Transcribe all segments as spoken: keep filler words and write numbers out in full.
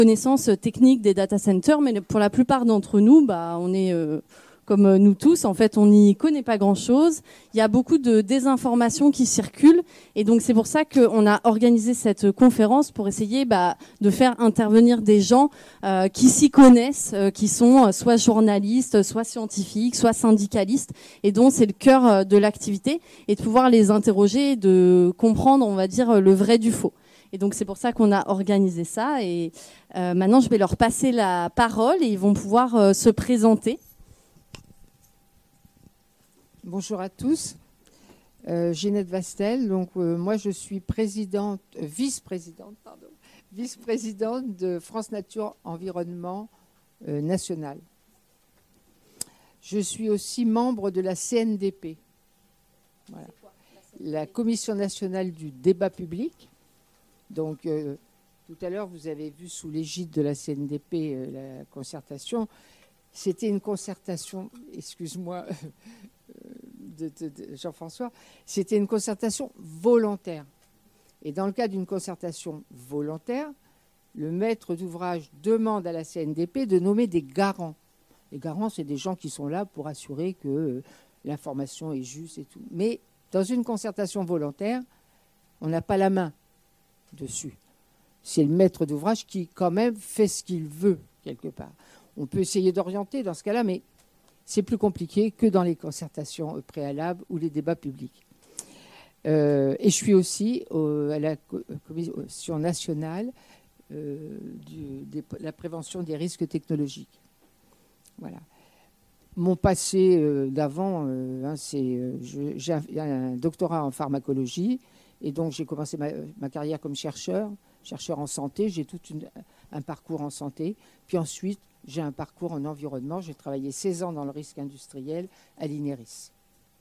connaissances techniques des data centers, mais pour la plupart d'entre nous, bah, on est euh, comme nous tous, en fait, on n'y connaît pas grand-chose. Il y a beaucoup de désinformations qui circulent, et donc c'est pour ça qu'on a organisé cette conférence pour essayer bah, de faire intervenir des gens euh, qui s'y connaissent, euh, qui sont soit journalistes, soit scientifiques, soit syndicalistes, et dont c'est le cœur de l'activité, et de pouvoir les interroger, et de comprendre, on va dire, le vrai du faux. Et donc c'est pour ça qu'on a organisé ça, et euh, maintenant je vais leur passer la parole, et ils vont pouvoir euh, se présenter. Bonjour à tous, euh, Ginette Vastel. Donc euh, moi je suis présidente, euh, vice-présidente, pardon, vice-présidente de France Nature Environnement euh, National. Je suis aussi membre de la C N D P, voilà, la Commission nationale du débat public. Donc euh, tout à l'heure vous avez vu sous l'égide de la C N D P euh, la concertation. C'était une concertation, excuse-moi. De, de, de Jean-François, c'était une concertation volontaire. Et dans le cas d'une concertation volontaire, le maître d'ouvrage demande à la C N D P de nommer des garants. Les garants, c'est des gens qui sont là pour assurer que euh, l'information est juste et tout. Mais dans une concertation volontaire, on n'a pas la main dessus. C'est le maître d'ouvrage qui, quand même, fait ce qu'il veut, quelque part. On peut essayer d'orienter dans ce cas-là, mais c'est plus compliqué que dans les concertations préalables ou les débats publics. Euh, et je suis aussi au, à la Commission nationale euh, du, de la prévention des risques technologiques. Voilà. Mon passé euh, d'avant, euh, hein, c'est, euh, je, j'ai un, un doctorat en pharmacologie, et donc j'ai commencé ma, ma carrière comme chercheur, chercheur en santé. J'ai tout une, un parcours en santé. Puis ensuite, j'ai un parcours en environnement. J'ai travaillé seize ans dans le risque industriel à l'I N E R I S.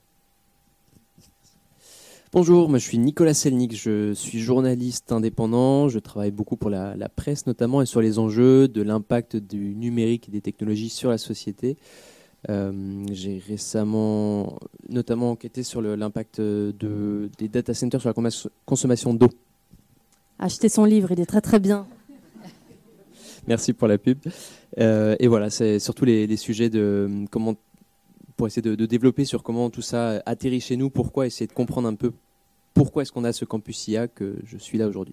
Bonjour, moi je suis Nicolas Selnik, je suis journaliste indépendant, je travaille beaucoup pour la, la presse notamment et sur les enjeux de l'impact du numérique et des technologies sur la société. Euh, j'ai récemment notamment enquêté sur le, l'impact de, des data centers sur la consommation d'eau. Achetez son livre, il est très très bien. Merci pour la pub. Euh, et voilà, c'est surtout les, les sujets de comment, pour essayer de, de développer sur comment tout ça atterrit chez nous, pourquoi essayer de comprendre un peu pourquoi est-ce qu'on a ce campus I A que je suis là aujourd'hui.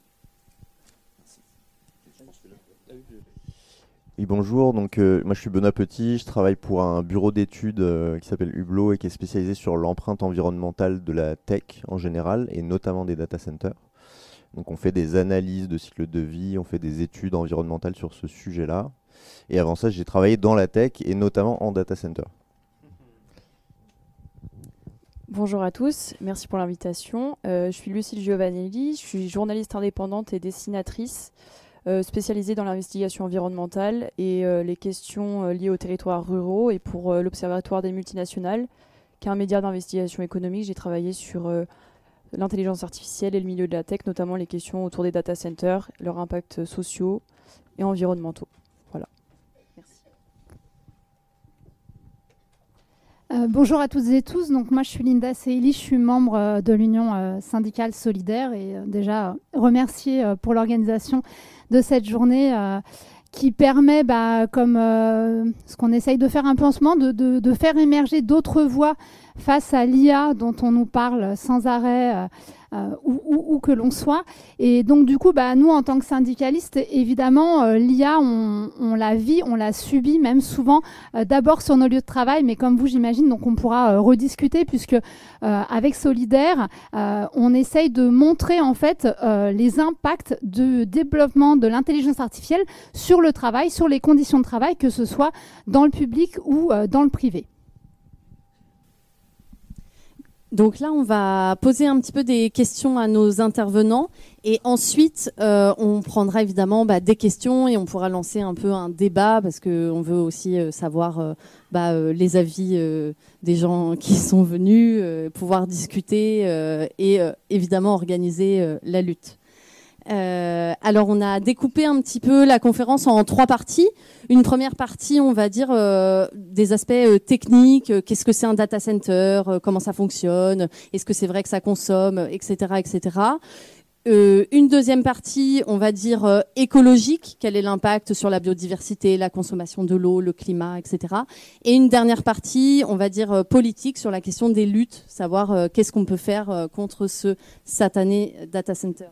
Oui, bonjour, donc euh, moi je suis Benoît Petit, je travaille pour un bureau d'études euh, qui s'appelle Hublot et qui est spécialisé sur l'empreinte environnementale de la tech en général et notamment des data centers. Donc on fait des analyses de cycle de vie, on fait des études environnementales sur ce sujet-là. Et avant ça, j'ai travaillé dans la tech et notamment en data center. Bonjour à tous, merci pour l'invitation. Euh, je suis Lucille Giovanelli, je suis journaliste indépendante et dessinatrice euh, spécialisée dans l'investigation environnementale et euh, les questions euh, liées aux territoires ruraux. Et pour euh, l'Observatoire des multinationales, qui est un média d'investigation économique, j'ai travaillé sur euh, l'intelligence artificielle et le milieu de la tech, notamment les questions autour des data centers, leurs impacts sociaux et environnementaux. Voilà. Merci. Euh, bonjour à toutes et tous. Donc moi je suis Linda Seili, je suis membre euh, de l'Union euh, syndicale solidaire et euh, déjà euh, remercier euh, pour l'organisation de cette journée euh, qui permet, bah, comme euh, ce qu'on essaye de faire un peu en ce moment, de, de, de faire émerger d'autres voies face à l'I A dont on nous parle sans arrêt, euh, euh, où, où, où que l'on soit. Et donc du coup, bah, nous en tant que syndicalistes, évidemment, euh, l'I A, on, on la vit, on la subit, même souvent euh, d'abord sur nos lieux de travail, mais comme vous, j'imagine, donc on pourra euh, rediscuter puisque euh, avec Solidaire, euh, on essaye de montrer en fait euh, les impacts du développement de l'intelligence artificielle sur le travail, sur les conditions de travail, que ce soit dans le public ou euh, dans le privé. Donc là, on va poser un petit peu des questions à nos intervenants et ensuite, euh, on prendra évidemment bah, des questions et on pourra lancer un peu un débat parce qu'on veut aussi euh, savoir euh, bah, euh, les avis euh, des gens qui sont venus, euh, pouvoir discuter euh, et euh, évidemment organiser euh, la lutte. Euh, alors, on a découpé un petit peu la conférence en trois parties. Une première partie, on va dire, euh, des aspects euh, techniques. Euh, qu'est-ce que c'est un data center euh, Comment ça fonctionne Est-ce que c'est vrai que ça consomme Etc, et cetera. euh, une deuxième partie, on va dire euh, écologique, quel est l'impact sur la biodiversité, la consommation de l'eau, le climat, et cetera. Et une dernière partie, on va dire euh, politique, sur la question des luttes, savoir euh, qu'est-ce qu'on peut faire euh, contre ce satané data center.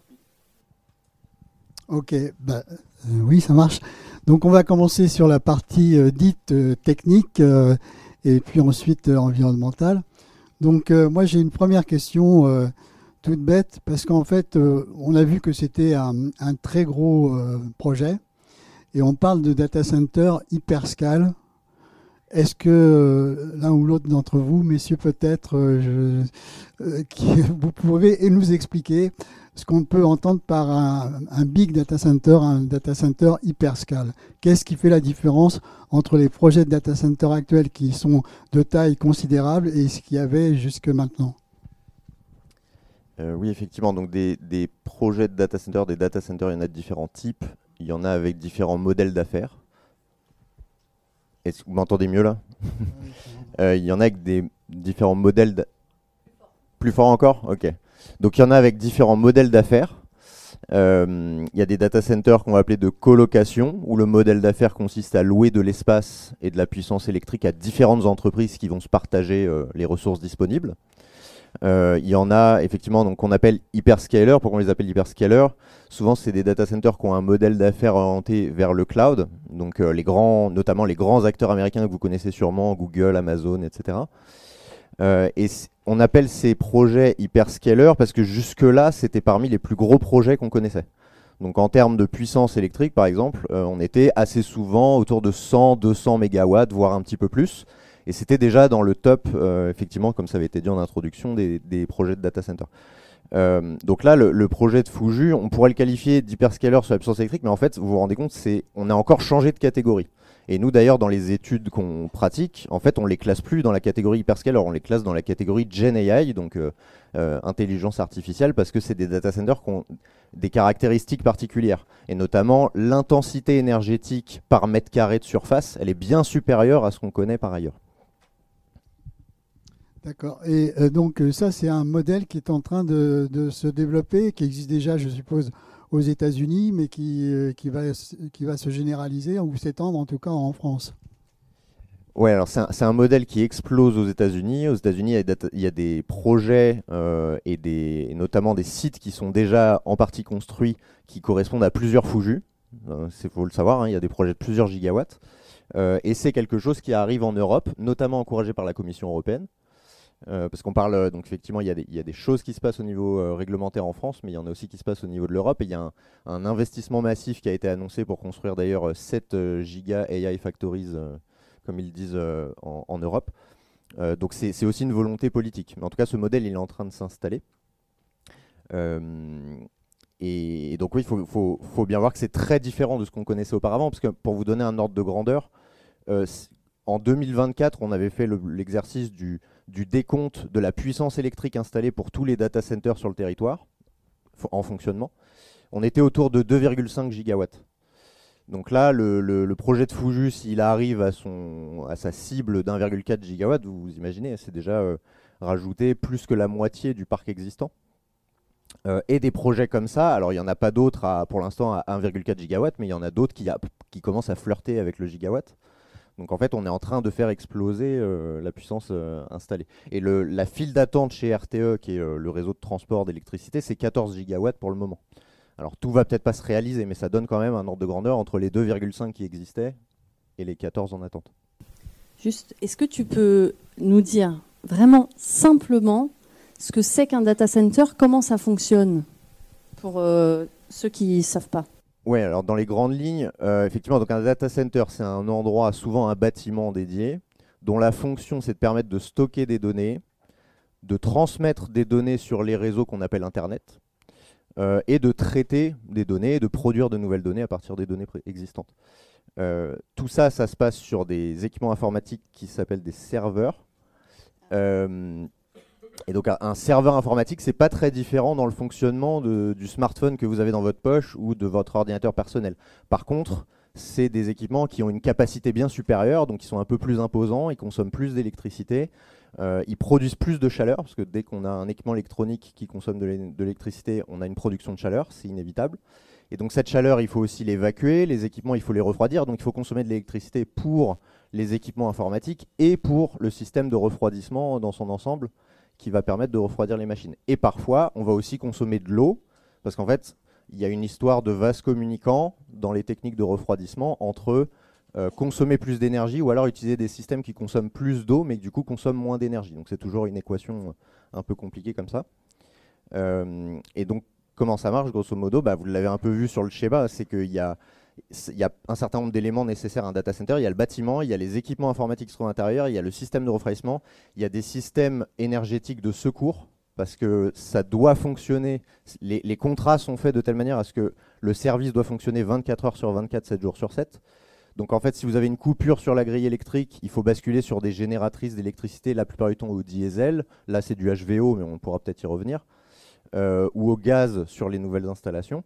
Ok, bah, euh, oui, ça marche. Donc on va commencer sur la partie euh, dite euh, technique euh, et puis ensuite euh, environnementale. Donc euh, moi j'ai une première question euh, toute bête parce qu'en fait euh, on a vu que c'était un, un très gros euh, projet et on parle de data center hyperscale. Est-ce que euh, l'un ou l'autre d'entre vous, messieurs peut-être, euh, je, euh, qui, vous pouvez nous expliquer ce qu'on peut entendre par un, un big data center, un data center hyperscale? Qu'est-ce qui fait la différence entre les projets de data center actuels qui sont de taille considérable et ce qu'il y avait jusque maintenant? Euh, oui, effectivement. Donc des, des projets de data center, des data centers, il y en a de différents types. Il y en a avec différents modèles d'affaires. Est-ce que vous m'entendez mieux là? euh, Il y en a avec des différents modèles. d'- Plus fort encore? Ok. Donc il y en a avec différents modèles d'affaires. Euh, Il y a des data centers qu'on va appeler de colocation, où le modèle d'affaires consiste à louer de l'espace et de la puissance électrique à différentes entreprises qui vont se partager euh, les ressources disponibles. Euh, Il y en a effectivement donc, qu'on appelle hyperscalers. Pourquoi on les appelle hyperscalers? Souvent, c'est des data centers qui ont un modèle d'affaires orienté vers le cloud. Donc, euh, les grands, notamment les grands acteurs américains que vous connaissez sûrement, Google, Amazon, et cetera. Euh, et c- on appelle ces projets hyperscalers parce que jusque-là, c'était parmi les plus gros projets qu'on connaissait. Donc, en termes de puissance électrique, par exemple, euh, on était assez souvent autour de cent, deux cents mégawatts, voire un petit peu plus. Et c'était déjà dans le top, euh, effectivement, comme ça avait été dit en introduction, des, des projets de data center. Euh, donc là, le, le projet de Fuju, on pourrait le qualifier d'hyperscaler sur la puissance électrique, mais en fait, vous vous rendez compte, c'est, on a encore changé de catégorie. Et nous, d'ailleurs, dans les études qu'on pratique, en fait, on les classe plus dans la catégorie hyperscaler, on les classe dans la catégorie Gen A I, donc euh, euh, intelligence artificielle, parce que c'est des data centers qui ont des caractéristiques particulières. Et notamment, l'intensité énergétique par mètre carré de surface, elle est bien supérieure à ce qu'on connaît par ailleurs. D'accord. Et euh, donc euh, ça, c'est un modèle qui est en train de, de se développer, qui existe déjà, je suppose, aux États-Unis, mais qui, euh, qui, va, s- qui va se généraliser ou s'étendre en tout cas en France. Ouais, alors c'est un, c'est un modèle qui explose aux États-Unis. Aux États-Unis, il y a, data- il y a des projets euh, et, des, et notamment des sites qui sont déjà en partie construits qui correspondent à plusieurs Fuju. Euh, c'est faut le savoir, hein, il y a des projets de plusieurs gigawatts. Euh, et c'est quelque chose qui arrive en Europe, notamment encouragé par la Commission européenne. Euh, parce qu'on parle, euh, donc effectivement, il y, a des, il y a des choses qui se passent au niveau euh, réglementaire en France, mais il y en a aussi qui se passent au niveau de l'Europe. Et il y a un, un investissement massif qui a été annoncé pour construire d'ailleurs euh, sept euh, giga A I factories, euh, comme ils disent euh, en, en Europe. Euh, donc c'est c'est aussi une volonté politique. Mais en tout cas, ce modèle, il est en train de s'installer. Euh, et, et donc oui, il faut, faut, faut bien voir que c'est très différent de ce qu'on connaissait auparavant, parce que pour vous donner un ordre de grandeur, euh, c- en deux mille vingt-quatre, on avait fait le- l'exercice du, du décompte de la puissance électrique installée pour tous les data centers sur le territoire fo- en fonctionnement. On était autour de deux virgule cinq gigawatts. Donc là, le, le- le projet de Fuju, s'il arrive à, son, à sa cible d'un virgule quatre gigawatt, vous imaginez, c'est déjà euh, rajouté plus que la moitié du parc existant. Euh, et des projets comme ça, alors il n'y en a pas d'autres à- pour l'instant à un virgule quatre gigawatt, mais il y en a d'autres qui, a- qui commencent à flirter avec le gigawatt. Donc en fait, on est en train de faire exploser euh, la puissance euh, installée. Et le, la file d'attente chez R T E, qui est euh, le réseau de transport d'électricité, c'est quatorze gigawatts pour le moment. Alors tout va peut-être pas se réaliser, mais ça donne quand même un ordre de grandeur entre les deux virgule cinq qui existaient et les quatorze en attente. Juste, est-ce que tu peux nous dire vraiment simplement ce que c'est qu'un data center, comment ça fonctionne pour euh, ceux qui ne savent pas? Ouais, alors dans les grandes lignes, euh, effectivement, donc un data center, c'est un endroit, souvent un bâtiment dédié, dont la fonction, c'est de permettre de stocker des données, de transmettre des données sur les réseaux qu'on appelle Internet, euh, et de traiter des données et de produire de nouvelles données à partir des données pré- existantes. Euh, tout ça, ça se passe sur des équipements informatiques qui s'appellent des serveurs. Euh, Et donc un, un serveur informatique, c'est pas très différent dans le fonctionnement de- du smartphone que vous avez dans votre poche ou de votre ordinateur personnel. Par contre, c'est des équipements qui ont une capacité bien supérieure, donc qui sont un peu plus imposants, ils consomment plus d'électricité, Euh, ils produisent plus de chaleur, parce que dès qu'on a un équipement électronique qui consomme de l'électricité, on a une production de chaleur, c'est inévitable. Et donc cette chaleur, il faut aussi l'évacuer, les équipements, il faut les refroidir, donc il faut consommer de l'électricité pour les équipements informatiques et pour le système de refroidissement dans son ensemble, qui va permettre de refroidir les machines. Et parfois, on va aussi consommer de l'eau, parce qu'en fait, il y a une histoire de vase communicant dans les techniques de refroidissement entre euh, consommer plus d'énergie ou alors utiliser des systèmes qui consomment plus d'eau mais qui du coup consomment moins d'énergie. Donc c'est toujours une équation un peu compliquée comme ça. Euh, et donc comment ça marche grosso modo, bah, vous l'avez un peu vu sur le schéma, c'est qu'il y a, il y a un certain nombre d'éléments nécessaires à un data center. Il y a le bâtiment, il y a les équipements informatiques qui sont à l'intérieur, il y a le système de refroidissement, il y a des systèmes énergétiques de secours, parce que ça doit fonctionner, les, les contrats sont faits de telle manière à ce que le service doit fonctionner vingt-quatre heures sur vingt-quatre, sept jours sur sept. Donc en fait, si vous avez une coupure sur la grille électrique, il faut basculer sur des génératrices d'électricité, la plupart du temps au diesel. Là, c'est du H V O, mais on pourra peut-être y revenir. Euh, ou au gaz sur les nouvelles installations.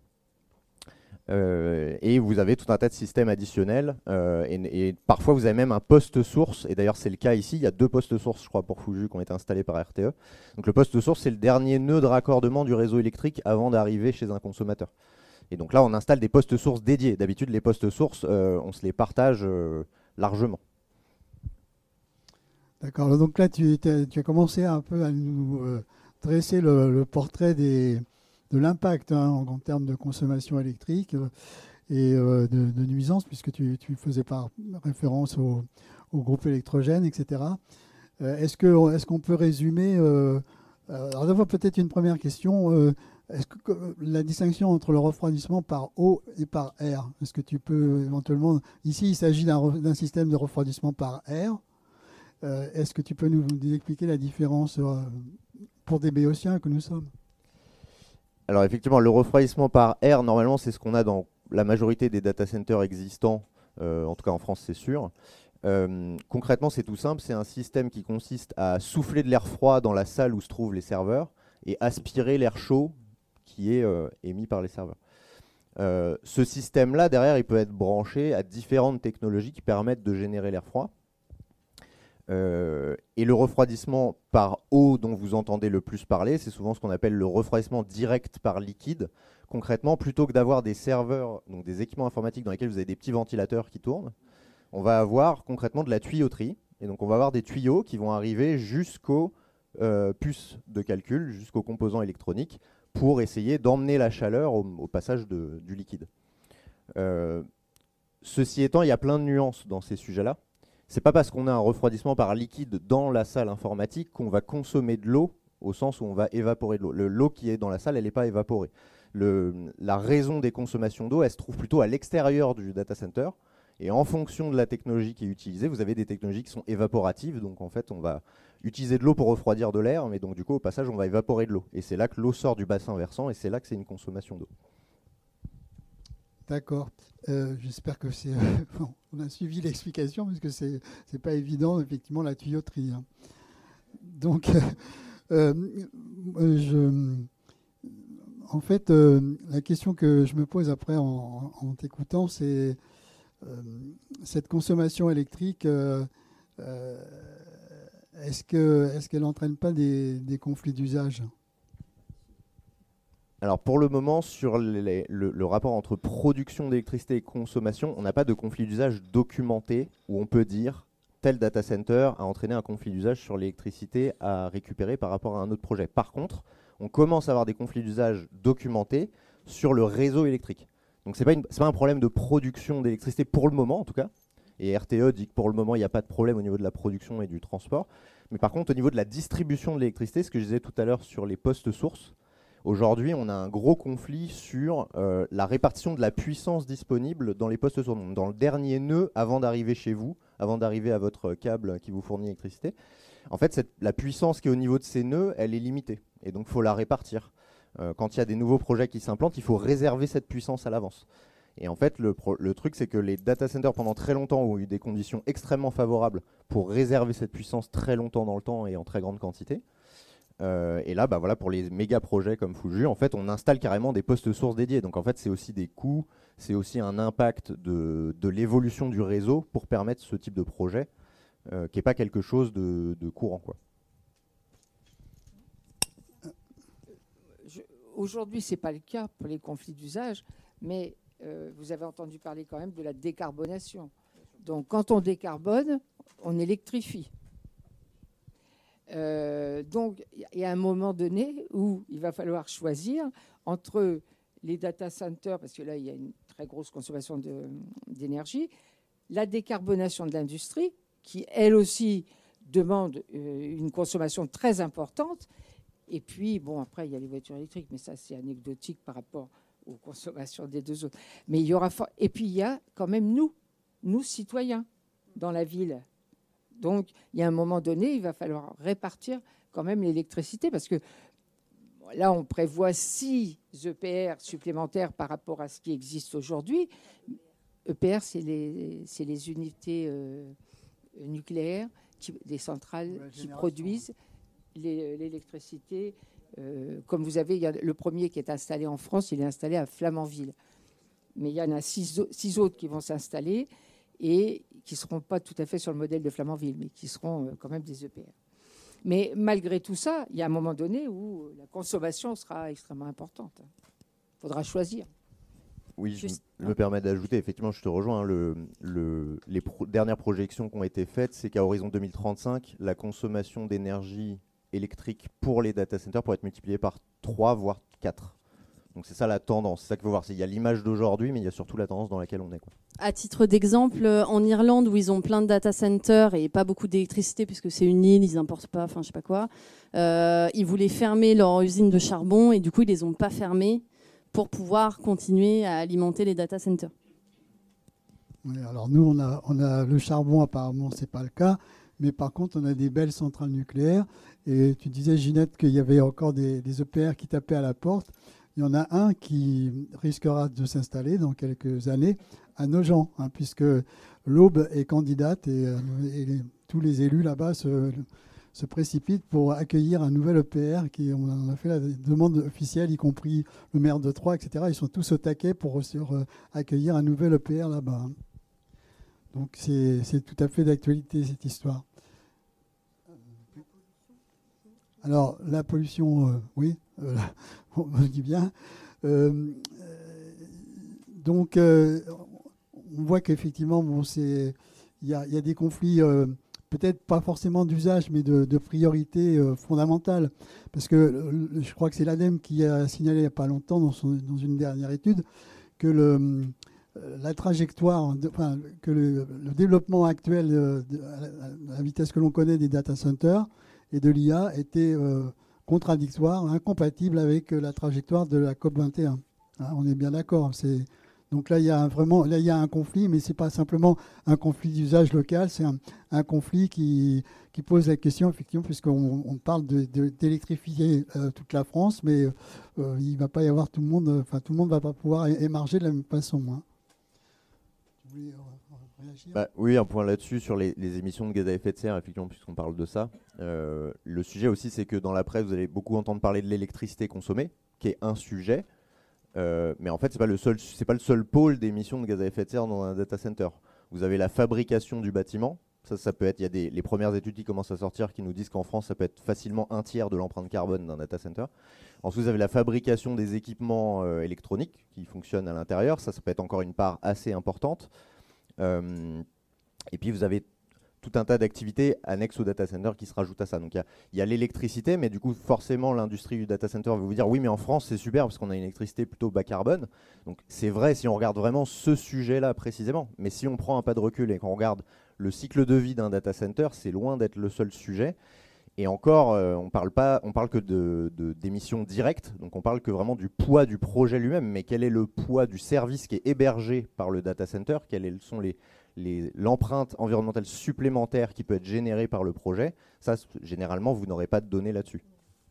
Euh, et vous avez tout un tas de systèmes additionnels. Euh, et, et parfois, vous avez même un poste source. Et d'ailleurs, c'est le cas ici. Il y a deux postes sources, je crois, pour Fuju qui ont été installés par R T E. Donc le poste source, c'est le dernier nœud de raccordement du réseau électrique avant d'arriver chez un consommateur. Et donc là, on installe des postes sources dédiés. D'habitude, les postes sources, euh, on se les partage euh, largement. D'accord. Donc là, tu, tu as commencé un peu à nous euh, dresser le, le portrait des, de l'impact hein, en, en termes de consommation électrique euh, et euh, de, de nuisances, puisque tu, tu faisais par référence au, au groupe électrogène, et cetera. Euh, est-ce que, est-ce qu'on peut résumer euh, alors d'abord, peut-être une première question. Euh, Est-ce que la distinction entre le refroidissement par eau et par air, est-ce que tu peux éventuellement... Ici, il s'agit d'un système de refroidissement par air. Euh, est-ce que tu peux nous, nous expliquer la différence euh, pour des béotiens que nous sommes? Alors effectivement, le refroidissement par air, normalement, c'est ce qu'on a dans la majorité des data centers existants, euh, en tout cas en France, c'est sûr. Euh, concrètement, c'est tout simple. C'est un système qui consiste à souffler de l'air froid dans la salle où se trouvent les serveurs et aspirer l'air chaud qui est euh, émis par les serveurs. Euh, ce système-là, derrière, il peut être branché à différentes technologies qui permettent de générer l'air froid. Euh, et le refroidissement par eau dont vous entendez le plus parler, c'est souvent ce qu'on appelle le refroidissement direct par liquide. Concrètement, plutôt que d'avoir des serveurs, donc des équipements informatiques dans lesquels vous avez des petits ventilateurs qui tournent, on va avoir concrètement de la tuyauterie. Et donc on va avoir des tuyaux qui vont arriver jusqu'aux euh, puces de calcul, jusqu'aux composants électroniques, pour essayer d'emmener la chaleur au, au passage de, du liquide. Euh, ceci étant, il y a plein de nuances dans ces sujets-là. C'est pas parce qu'on a un refroidissement par liquide dans la salle informatique qu'on va consommer de l'eau, au sens où on va évaporer de l'eau. L'eau qui est dans la salle, elle n'est pas évaporée. Le, la raison des consommations d'eau, elle se trouve plutôt à l'extérieur du data center. Et en fonction de la technologie qui est utilisée, vous avez des technologies qui sont évaporatives. Donc en fait, on va utiliser de l'eau pour refroidir de l'air, mais donc du coup, au passage, on va évaporer de l'eau. Et c'est là que l'eau sort du bassin versant, et c'est là que c'est une consommation d'eau. D'accord. Euh, J'espère que c'est... bon, on a suivi l'explication, parce que c'est c'est pas évident, effectivement, la tuyauterie. Hein. Donc, euh, je... en fait, euh, la question que je me pose après en, en t'écoutant, c'est euh, cette consommation électrique, euh, euh, est-ce que, est-ce qu'elle n'entraîne pas des, des conflits d'usage? Alors pour le moment, sur les, le, le rapport entre production d'électricité et consommation, on n'a pas de conflit d'usage documenté où on peut dire tel data center a entraîné un conflit d'usage sur l'électricité à récupérer par rapport à un autre projet. Par contre, on commence à avoir des conflits d'usage documentés sur le réseau électrique. Donc ce n'est pas, pas un problème de production d'électricité pour le moment en tout cas. Et R T E dit que pour le moment, il n'y a pas de problème au niveau de la production et du transport. Mais par contre, au niveau de la distribution de l'électricité, ce que je disais tout à l'heure sur les postes sources, aujourd'hui, on a un gros conflit sur euh, la répartition de la puissance disponible dans les postes sources. Dans le dernier nœud, avant d'arriver chez vous, avant d'arriver à votre câble qui vous fournit l'électricité, en fait, cette, la puissance qui est au niveau de ces nœuds, elle est limitée. Et donc, il faut la répartir. Euh, quand il y a des nouveaux projets qui s'implantent, il faut réserver cette puissance à l'avance. Et en fait, le, pro, le truc, c'est que les data centers, pendant très longtemps, ont eu des conditions extrêmement favorables pour réserver cette puissance très longtemps dans le temps et en très grande quantité. Euh, et là, bah voilà, pour les méga projets comme Fuju, en fait, on installe carrément des postes sources dédiés. Donc en fait, c'est aussi des coûts, c'est aussi un impact de, de l'évolution du réseau pour permettre ce type de projet, euh, qui n'est pas quelque chose de, de courant, quoi. aujourd'hui, ce n'est pas le cas pour les conflits d'usage, mais euh, vous avez entendu parler quand même de la décarbonation. Donc, quand on décarbone, on électrifie. Euh, donc, il y a un moment donné où il va falloir choisir entre les data centers, parce que là, il y a une très grosse consommation de, d'énergie, la décarbonation de l'industrie, qui, elle aussi, demande euh, une consommation très importante. Et puis, bon, après, il y a les voitures électriques, mais ça, c'est anecdotique par rapport aux consommations des deux autres. Mais il y aura... For- Et puis, il y a quand même nous, nous, citoyens, dans la ville. Donc, il y a un moment donné, il va falloir répartir quand même l'électricité, parce que là, on prévoit six E P R supplémentaires par rapport à ce qui existe aujourd'hui. E P R, c'est les, c'est les unités euh, nucléaires, qui, des centrales qui produisent les, l'électricité. Euh, comme vous avez, il y a le premier qui est installé en France, il est installé à Flamanville. Mais il y en a six, six autres qui vont s'installer et qui ne seront pas tout à fait sur le modèle de Flamanville, mais qui seront euh, quand même des E P R. Mais malgré tout ça, il y a un moment donné où la consommation sera extrêmement importante. Il faudra choisir. Oui, je me, me permets d'ajouter, effectivement, je te rejoins, hein, le, le, les pro- dernières projections qui ont été faites, c'est qu'à horizon deux mille trente-cinq, la consommation d'énergie électrique pour les data centers pourrait être multipliée par trois, voire quatre. Donc c'est ça la tendance, c'est ça qu'il faut voir. Il y a l'image d'aujourd'hui, mais il y a surtout la tendance dans laquelle on est, quoi. À titre d'exemple, en Irlande, où ils ont plein de data centers et pas beaucoup d'électricité, puisque c'est une île, ils n'importent pas, enfin je sais pas quoi, euh, ils voulaient fermer leur usine de charbon et du coup, ils les ont pas fermées pour pouvoir continuer à alimenter les data centers. Oui, alors nous, on a, on a le charbon, apparemment, c'est pas le cas. Mais par contre, on a des belles centrales nucléaires. Et tu disais, Ginette, qu'il y avait encore des, des E P R qui tapaient à la porte. Il y en a un qui risquera de s'installer dans quelques années à Nogent, hein, puisque l'Aube est candidate et, et les, tous les élus là-bas se, se précipitent pour accueillir un nouvel E P R. Qui, on en a fait la demande officielle, y compris le maire de Troyes, et cetera. Ils sont tous au taquet pour sur, euh, accueillir un nouvel E P R là-bas. Hein. Donc c'est, c'est tout à fait d'actualité, cette histoire. Alors, la pollution, euh, oui, euh, on me dit bien. Euh, euh, donc, euh, on voit qu'effectivement, bon, c'est, il y a, y a des conflits, euh, peut-être pas forcément d'usage, mais de, de priorité euh, fondamentale. Parce que euh, je crois que c'est l'ADEME qui a signalé il n'y a pas longtemps, dans, son, dans une dernière étude, que le, la trajectoire, de, enfin, que le, le développement actuel, de, de, à la vitesse que l'on connaît des data centers, et de l'I A était euh, contradictoire, incompatible avec euh, la trajectoire de la COP vingt et un. Hein, on est bien d'accord. C'est... Donc là, il y a un, vraiment, là, il y a un conflit, mais ce n'est pas simplement un conflit d'usage local, c'est un, un conflit qui, qui pose la question, effectivement, puisqu'on on parle de, de, d'électrifier euh, toute la France, mais euh, il ne va pas y avoir tout le monde, enfin, tout le monde ne va pas pouvoir émarger de la même façon. Hein. Tu voulais, euh, Bah, oui, un point là-dessus sur les, les émissions de gaz à effet de serre, effectivement, puisqu'on parle de ça. Euh, le sujet aussi, c'est que dans la presse, vous allez beaucoup entendre parler de l'électricité consommée, qui est un sujet. Euh, mais en fait, c'est pas le seul, c'est pas le seul pôle d'émissions de gaz à effet de serre dans un data center. Vous avez la fabrication du bâtiment. Ça, ça peut être. Il y a des, les premières études qui commencent à sortir qui nous disent qu'en France, ça peut être facilement un tiers de l'empreinte carbone d'un data center. Ensuite, vous avez la fabrication des équipements euh, électroniques qui fonctionnent à l'intérieur. Ça, ça peut être encore une part assez importante. Euh, et puis vous avez tout un tas d'activités annexes au data center qui se rajoutent à ça. Donc il y, y a l'électricité, mais du coup forcément l'industrie du data center va vous dire oui, mais en France c'est super parce qu'on a une électricité plutôt bas carbone. Donc c'est vrai si on regarde vraiment ce sujet-là précisément, mais si on prend un pas de recul et qu'on regarde le cycle de vie d'un data center, c'est loin d'être le seul sujet. Et encore, euh, on parle pas, on parle que de, de, d'émissions directes, donc on parle que vraiment du poids du projet lui-même, mais quel est le poids du service qui est hébergé par le data center, quelles sont les, les, l'empreinte environnementale supplémentaire qui peut être générée par le projet. Ça, généralement, vous n'aurez pas de données là-dessus.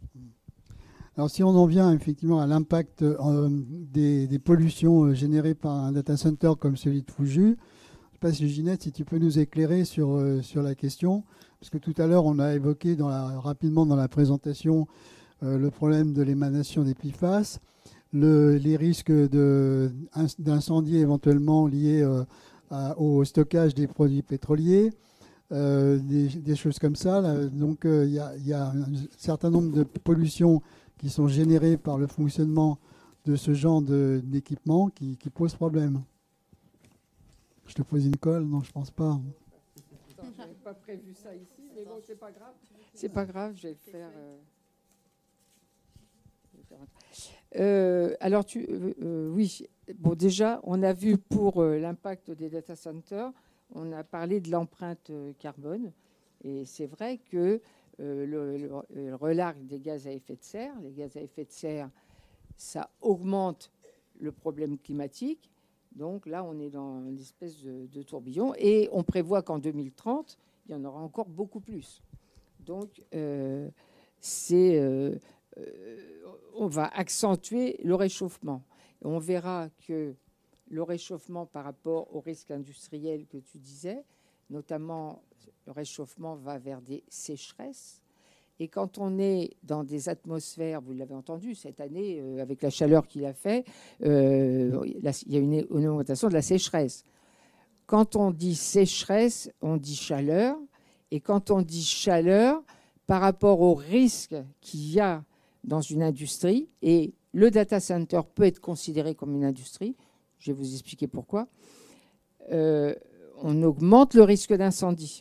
Alors si on en vient effectivement à l'impact euh, des, des pollutions euh, générées par un data center comme celui de Fouju, je ne sais pas si Ginette, si tu peux nous éclairer sur, euh, sur la question. Parce que tout à l'heure, on a évoqué dans la, rapidement dans la présentation euh, le problème de l'émanation des P FAS, le, les risques de, d'incendie éventuellement liés euh, à, au stockage des produits pétroliers, euh, des, des choses comme ça. Là. Donc il euh, y, y a un certain nombre de pollutions qui sont générés par le fonctionnement de ce genre de- d'équipement qui, qui posent problème. Je te pose une colle? Non, je pense pas. Je n'avais pas prévu ça ici, mais bon, c'est pas grave. C'est pas grave, je vais le faire. euh, je vais faire un- Euh, alors, tu, euh, euh, oui, bon, déjà, on a vu pour euh, l'impact des data centers, on a parlé de l'empreinte euh, carbone, et c'est vrai que euh, le, le- le relargue des gaz à effet de serre, les gaz à effet de serre, ça augmente le problème climatique. Donc là, on est dans une espèce de, de tourbillon, et on prévoit qu'en deux mille trente, il y en aura encore beaucoup plus. Donc, euh, c'est, euh, euh, on va accentuer le réchauffement. Et on verra que le réchauffement par rapport au risque industriel que tu disais, notamment le réchauffement va vers des sécheresses. Et quand on est dans des atmosphères, vous l'avez entendu cette année, euh, avec la chaleur qu'il a fait, euh, là, il y a une, une augmentation de la sécheresse. Quand on dit sécheresse, on dit chaleur. Et quand on dit chaleur, par rapport au risque qu'il y a dans une industrie, et le data center peut être considéré comme une industrie, je vais vous expliquer pourquoi, euh, on augmente le risque d'incendie.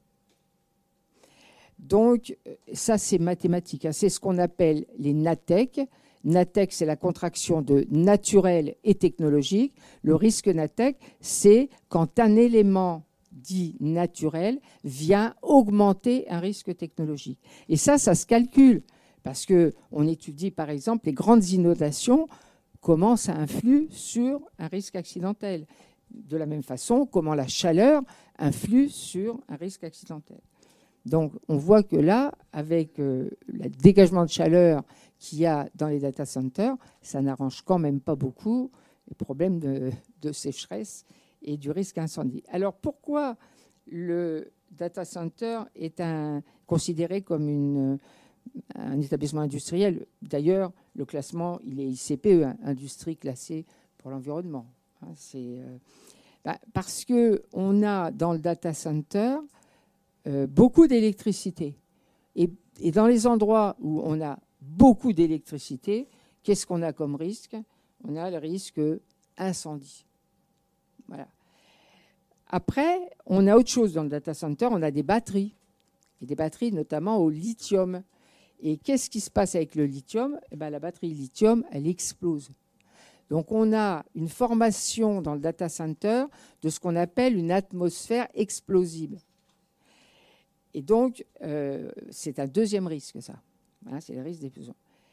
Donc, ça, c'est mathématique. Hein. C'est ce qu'on appelle les NATEC. NATEC, c'est la contraction de naturel et technologique. Le risque NATEC, c'est quand un élément dit naturel vient augmenter un risque technologique. Et ça, ça se calcule. Parce qu'on étudie, par exemple, les grandes inondations, comment ça influe sur un risque accidentel. De la même façon, comment la chaleur influe sur un risque accidentel. Donc, on voit que là, avec euh, le dégagement de chaleur qu'il y a dans les data centers, ça n'arrange quand même pas beaucoup les problèmes de, de sécheresse et du risque incendie. Alors, pourquoi le data center est un, considéré comme une, un établissement industriel? D'ailleurs, le classement, il est I C P E, industrie classée pour l'environnement. Hein, c'est, euh, bah, parce qu'on a dans le data center Euh, beaucoup d'électricité. Et, et dans les endroits où on a beaucoup d'électricité, qu'est-ce qu'on a comme risque? On a le risque incendie. Voilà. Après, on a autre chose dans le data center, on a des batteries. Et des batteries notamment au lithium. Et qu'est-ce qui se passe avec le lithium? Eh bien, la batterie lithium, elle explose. Donc, on a une formation dans le data center de ce qu'on appelle une atmosphère explosive. Et donc, euh, c'est un deuxième risque, ça. Hein, c'est le risque d'explosion.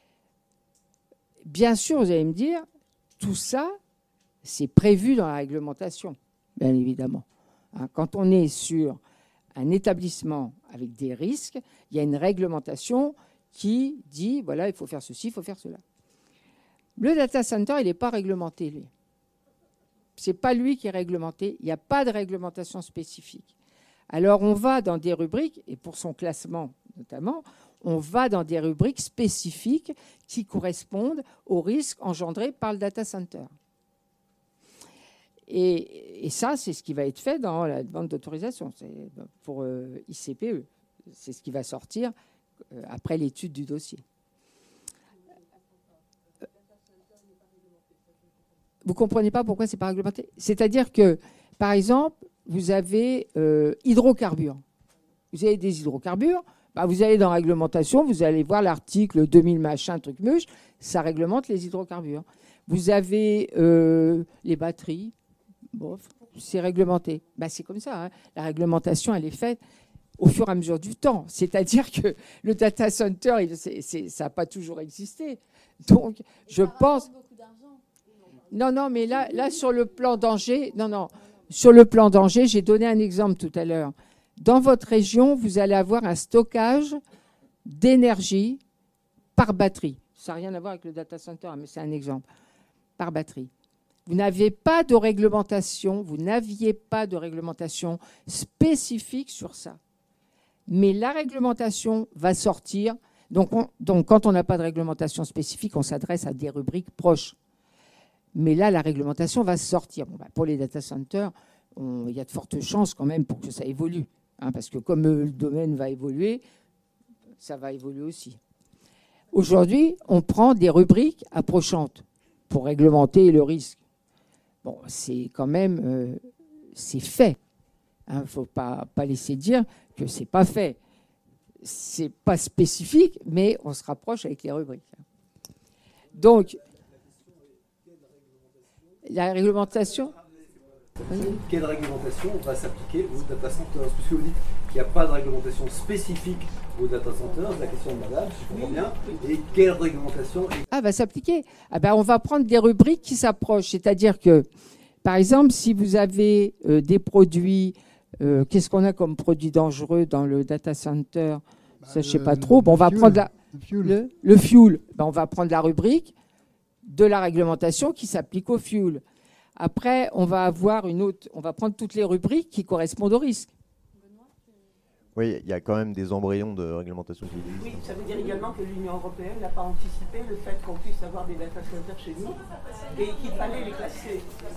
Bien sûr, vous allez me dire, tout ça, c'est prévu dans la réglementation, bien évidemment. Hein, quand on est sur un établissement avec des risques, il y a une réglementation qui dit, voilà, il faut faire ceci, il faut faire cela. Le data center, il n'est pas réglementé, lui. Ce n'est pas lui qui est réglementé. Il n'y a pas de réglementation spécifique. Alors, on va dans des rubriques, et pour son classement notamment, on va dans des rubriques spécifiques qui correspondent aux risques engendrés par le data center. Et, et ça, c'est ce qui va être fait dans la demande d'autorisation. C'est pour euh, I C P E. C'est ce qui va sortir euh, après l'étude du dossier. Vous ne comprenez pas pourquoi ce n'est pas réglementé? C'est-à-dire que, par exemple, vous avez euh, hydrocarbures. Vous avez des hydrocarbures, bah vous allez dans la réglementation, vous allez voir l'article deux mille machin, truc muche, ça réglemente les hydrocarbures. Vous avez euh, les batteries, bon, c'est réglementé. Bah, c'est comme ça, hein. La réglementation, elle est faite au fur et à mesure du temps. C'est-à-dire que le data center, il, c'est, c'est, ça n'a pas toujours existé. Donc, je pense... Non, non, mais là, là, sur le plan danger, non, non, sur le plan danger, j'ai donné un exemple tout à l'heure. Dans votre région, vous allez avoir un stockage d'énergie par batterie. Ça n'a rien à voir avec le data center, mais c'est un exemple. Par batterie. Vous n'avez pas de réglementation, vous n'aviez pas de réglementation spécifique sur ça. Mais la réglementation va sortir. Donc, on, donc quand on n'a pas de réglementation spécifique, on s'adresse à des rubriques proches. Mais là, la réglementation va sortir. Bon, bah, pour les data centers, on, il y a de fortes chances quand même pour que ça évolue. Hein, parce que comme euh, le domaine va évoluer, ça va évoluer aussi. Aujourd'hui, on prend des rubriques approchantes pour réglementer le risque. Bon, c'est quand même, euh, c'est fait. Il ne faut pas, pas laisser dire que ce n'est pas fait. Ce n'est pas spécifique, mais on se rapproche avec les rubriques. Donc, la réglementation... Quelle réglementation va s'appliquer aux data centers? Parce que vous dites qu'il n'y a pas de réglementation spécifique aux data centers, la question de madame, si je comprends bien, et quelle réglementation est... Ah, va s'appliquer. Ah ben, on va prendre des rubriques qui s'approchent. C'est-à-dire que, par exemple, si vous avez euh, des produits, euh, qu'est-ce qu'on a comme produits dangereux dans le data center? Bah, Ça, je ne sais le- pas trop. Bon, on va fuel. prendre la, Le fuel. le, le fuel. Ben, on va prendre la rubrique de la réglementation qui s'applique au fuel. Après, on va avoir une autre, on va prendre toutes les rubriques qui correspondent au risque. Oui, il y a quand même des embryons de réglementation qui existent. Oui, ça veut dire également que l'Union européenne n'a pas anticipé le fait qu'on puisse avoir des data centers chez nous et qu'il fallait les classer,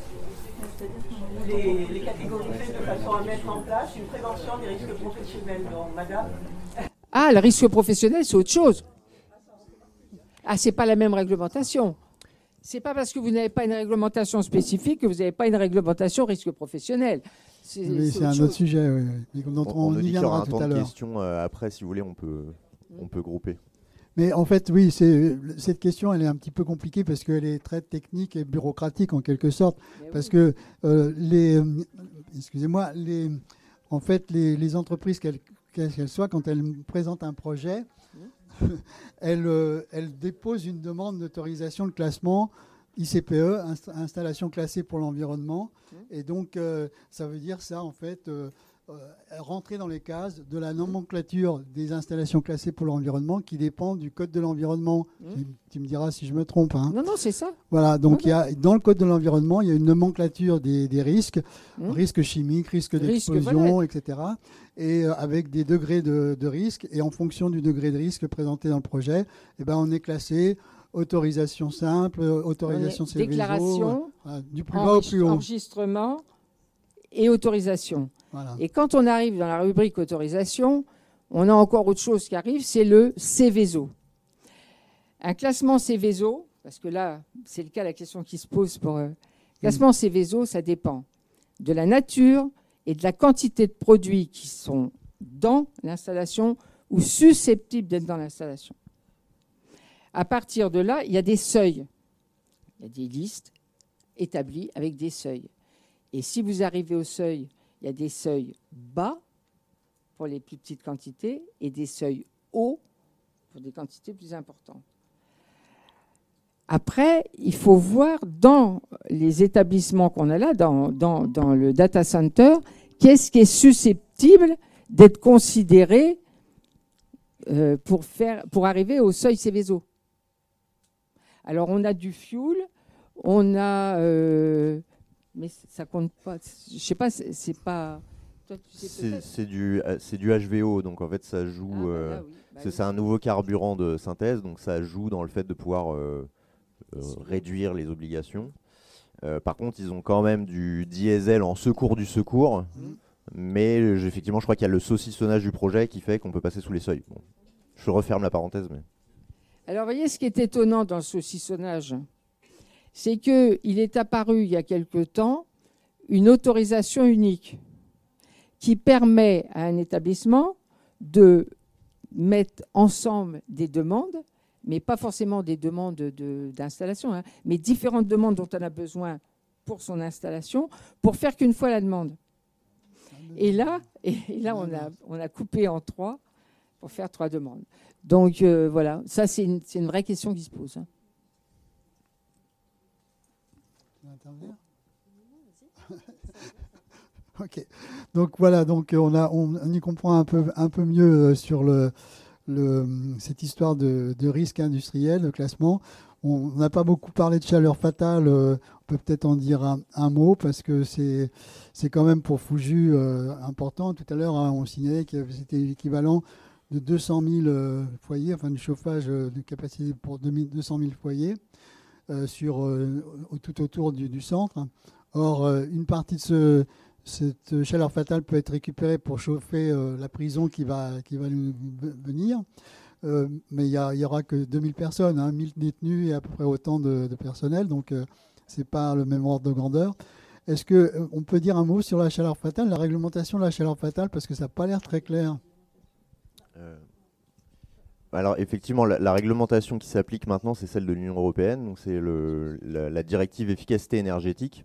les, les catégoriser de façon à mettre en place une prévention des risques professionnels. Donc, madame. Ah, le risque professionnel, c'est autre chose. Ah, c'est pas la même réglementation. C'est pas parce que vous n'avez pas une réglementation spécifique que vous n'avez pas une réglementation risque professionnel. C'est Oui, c'est un chose. autre sujet. Oui, oui. Mais dont On, on, on nous y dit qu'il y aura viendra un tout temps à de l'heure. questions euh, après, si vous voulez, on peut, on peut grouper. Mais en fait, oui, c'est, cette question, elle est un petit peu compliquée parce qu'elle est très technique et bureaucratique en quelque sorte. Mais Parce oui. que euh, les, euh, excusez-moi, les, en fait, les, les entreprises, quelles quelles qu'elles soient, quand elles présentent un projet, elles, euh, elles déposent une demande d'autorisation de classement I C P E, inst- installation classée pour l'environnement. Et donc, euh, ça veut dire ça, en fait, euh, euh, rentrer dans les cases de la nomenclature des installations classées pour l'environnement qui dépend du Code de l'environnement. Mmh. Tu, tu me diras si je me trompe. Hein. Non, non, c'est ça. Voilà, donc Ouais, il y a, dans le Code de l'environnement, il y a une nomenclature des, des risques, Mmh. risques chimiques, risques Risques, d'explosion, voilà. et cetera. Et euh, avec des degrés de, de risque. Et en fonction du degré de risque présenté dans le projet, eh ben, on est classé autorisation simple, autorisation On est Céveso, déclaration, voilà, du plus bas au plus haut. enregistrement et autorisation. Voilà. Et quand on arrive dans la rubrique autorisation, on a encore autre chose qui arrive, c'est le Céveso. Un classement Céveso, parce que là, c'est le cas, la question qui se pose pour... Euh, classement Céveso, ça dépend de la nature et de la quantité de produits qui sont dans l'installation ou susceptibles d'être dans l'installation. À partir de là, il y a des seuils. Il y a des listes établies avec des seuils. Et si vous arrivez au seuil, il y a des seuils bas pour les plus petites quantités et des seuils hauts pour des quantités plus importantes. Après, il faut voir dans les établissements qu'on a là, dans, dans, dans le data center, qu'est-ce qui est susceptible d'être considéré euh, pour, faire, pour arriver au seuil Céveso. Alors, on a du fuel, on a... Euh, mais ça compte pas. Je sais pas, c'est, c'est pas... Toi, tu sais C'est peut-être. c'est du, euh, c'est du H V O, donc en fait ça joue. Ah, bah euh, là, oui. Bah c'est oui. c'est un nouveau carburant de synthèse, donc ça joue dans le fait de pouvoir euh, euh, réduire les obligations. Euh, par contre, ils ont quand même du diesel en secours du secours, Mhm. mais euh, effectivement, je crois qu'il y a le saucissonnage du projet qui fait qu'on peut passer sous les seuils. Bon, je referme la parenthèse, mais. Alors, vous voyez, ce qui est étonnant dans le saucissonnage, c'est qu'il est apparu il y a quelque temps une autorisation unique qui permet à un établissement de mettre ensemble des demandes, mais pas forcément des demandes de, d'installation, hein, mais différentes demandes dont on a besoin pour son installation, pour faire qu'une fois la demande. Et là, et là on, a, on a coupé en trois pour faire trois demandes. Donc euh, voilà, ça c'est une, c'est une vraie question qui se pose. Hein. Tu veux intervenir ? Ok. Donc voilà, donc on, a, on, on y comprend un peu, un peu mieux sur le, le, cette histoire de, de risque industriel, de classement. On n'a pas beaucoup parlé de chaleur fatale. Euh, on peut peut-être en dire un, un mot parce que c'est, c'est quand même pour Fuju euh, important. Tout à l'heure, hein, on signalait que c'était l'équivalent de deux cent mille euh, foyers, enfin du chauffage euh, de capacité pour deux cent mille foyers euh, sur, euh, tout autour du, du centre. Or, euh, une partie de ce, cette chaleur fatale peut être récupérée pour chauffer euh, la prison qui va, qui va nous venir. euh, mais il n'y aura que deux mille personnes, hein, mille détenus et à peu près autant de, de personnel, donc euh, ce n'est pas le même ordre de grandeur. Est-ce qu'on euh, peut dire un mot sur la chaleur fatale, la réglementation de la chaleur fatale, parce que ça n'a pas l'air très clair. euh, Alors effectivement, la, la réglementation qui s'applique maintenant, c'est celle de l'Union européenne, donc c'est le, la, la directive efficacité énergétique.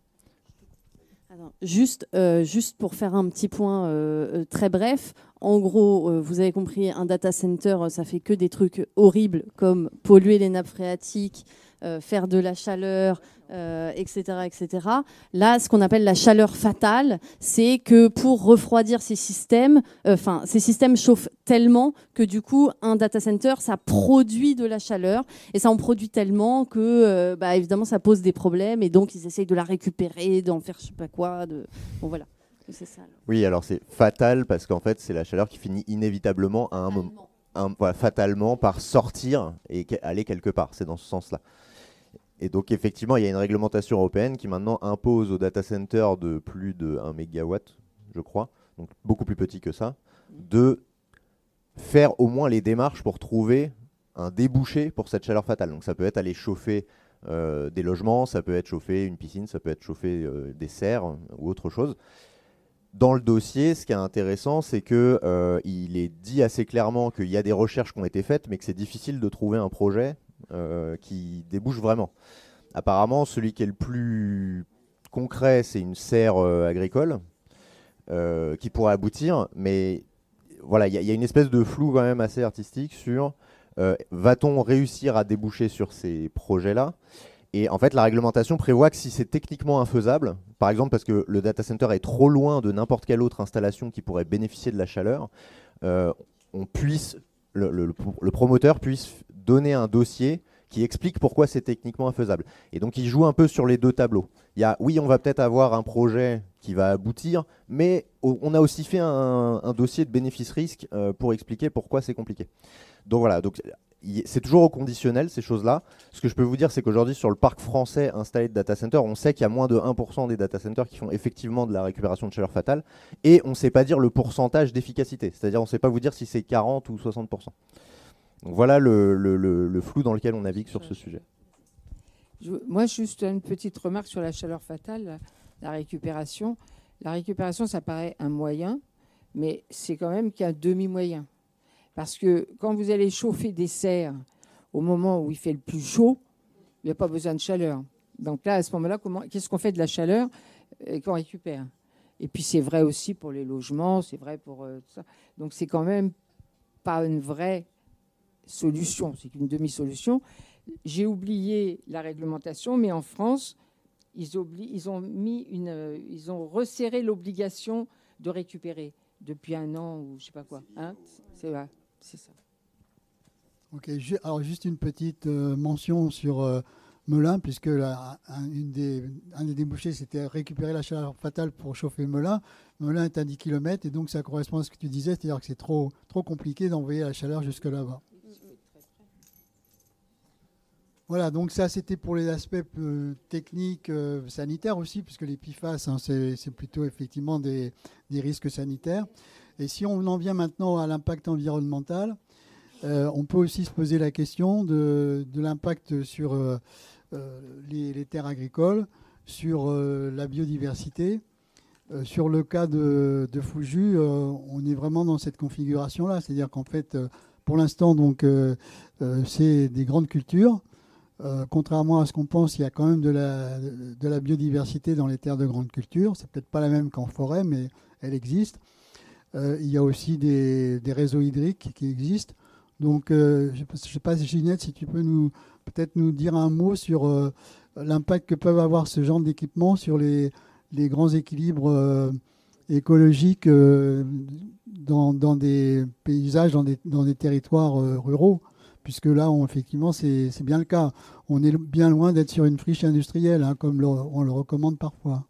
Alors, juste, euh, juste pour faire un petit point euh, très bref, en gros, euh, vous avez compris, un data center, ça fait que des trucs horribles comme polluer les nappes phréatiques, euh, faire de la chaleur, euh, et cetera, et cetera. Là, ce qu'on appelle la chaleur fatale, c'est que pour refroidir ces systèmes, enfin, euh, ces systèmes chauffent tellement que du coup, un data center, ça produit de la chaleur et ça en produit tellement que, euh, bah, évidemment, ça pose des problèmes et donc ils essayent de la récupérer, d'en faire je sais pas quoi. De... Bon, voilà. C'est ça, alors. Oui, alors c'est fatal parce qu'en fait, c'est la chaleur qui finit inévitablement à un moment, voilà, fatalement par sortir et aller quelque part. C'est dans ce sens-là. Et donc effectivement, il y a une réglementation européenne qui maintenant impose aux data centers de plus de un mégawatt, je crois, donc beaucoup plus petit que ça, de faire au moins les démarches pour trouver un débouché pour cette chaleur fatale. Donc ça peut être aller chauffer euh, des logements, ça peut être chauffer une piscine, ça peut être chauffer euh, des serres ou autre chose. Dans le dossier, ce qui est intéressant, c'est qu'il euh, est dit assez clairement qu'il y a des recherches qui ont été faites, mais que c'est difficile de trouver un projet Euh, qui débouche vraiment. Apparemment, celui qui est le plus concret, c'est une serre euh, agricole euh, qui pourrait aboutir, mais voilà, il y, y a une espèce de flou quand même assez artistique sur euh, va-t-on réussir à déboucher sur ces projets-là? Et en fait, la réglementation prévoit que si c'est techniquement infaisable, par exemple parce que le data center est trop loin de n'importe quelle autre installation qui pourrait bénéficier de la chaleur, euh, on puisse, le, le, le promoteur puisse donner un dossier qui explique pourquoi c'est techniquement infaisable. Et donc, il joue un peu sur les deux tableaux. Il y a, oui, on va peut-être avoir un projet qui va aboutir, mais on a aussi fait un, un dossier de bénéfice-risque euh, pour expliquer pourquoi c'est compliqué. Donc voilà, donc, c'est toujours au conditionnel, ces choses-là. Ce que je peux vous dire, c'est qu'aujourd'hui, sur le parc français installé de data centers, on sait qu'il y a moins de un pour cent des data centers qui font effectivement de la récupération de chaleur fatale, et on ne sait pas dire le pourcentage d'efficacité. C'est-à-dire, on ne sait pas vous dire si c'est quarante ou soixante pour cent. Donc voilà le, le, le, le flou dans lequel on navigue sur ce sujet. Je, moi, juste une petite remarque sur la chaleur fatale, la, la récupération. La récupération, ça paraît un moyen, mais c'est quand même qu'un demi-moyen. Parce que quand vous allez chauffer des serres au moment où il fait le plus chaud, il n'y a pas besoin de chaleur. Donc là, à ce moment-là, comment, qu'est-ce qu'on fait de la chaleur euh, qu'on récupère? Et puis c'est vrai aussi pour les logements, c'est vrai pour euh, tout ça. Donc c'est quand même pas une vraie solution, c'est qu'une demi-solution. J'ai oublié la réglementation, mais en France, ils, obli- ils ont mis une, euh, ils ont resserré l'obligation de récupérer depuis un an ou je sais pas quoi. Hein, c'est vrai, c'est ça. Ok, ju- alors juste une petite euh, mention sur euh, Melun, puisque la, un, une des, un des débouchés, c'était récupérer la chaleur fatale pour chauffer Melun. Melun est à dix kilomètres, et donc ça correspond à ce que tu disais, c'est-à-dire que c'est trop, trop compliqué d'envoyer la chaleur jusque là-bas. Voilà, donc ça c'était pour les aspects euh, techniques, euh, sanitaires aussi, puisque les P FAS, hein, c'est, c'est plutôt effectivement des, des risques sanitaires. Et si on en vient maintenant à l'impact environnemental, euh, on peut aussi se poser la question de, de l'impact sur euh, euh, les, les terres agricoles, sur euh, la biodiversité. Euh, sur le cas de, de Fouju, euh, on est vraiment dans cette configuration-là, c'est-à-dire qu'en fait, euh, pour l'instant, donc, euh, euh, c'est des grandes cultures. Euh, contrairement à ce qu'on pense, il y a quand même de la, de la biodiversité dans les terres de grande culture. C'est peut-être pas la même qu'en forêt, mais elle existe. Euh, il y a aussi des, des réseaux hydriques qui existent. Donc, euh, je ne sais pas, Ginette, si tu peux nous, peut-être nous dire un mot sur euh, l'impact que peuvent avoir ce genre d'équipements sur les, les grands équilibres euh, écologiques euh, dans, dans des paysages, dans des, dans des territoires euh, ruraux. Puisque là, on, effectivement, c'est, c'est bien le cas. On est bien loin d'être sur une friche industrielle, hein, comme le, on le recommande parfois.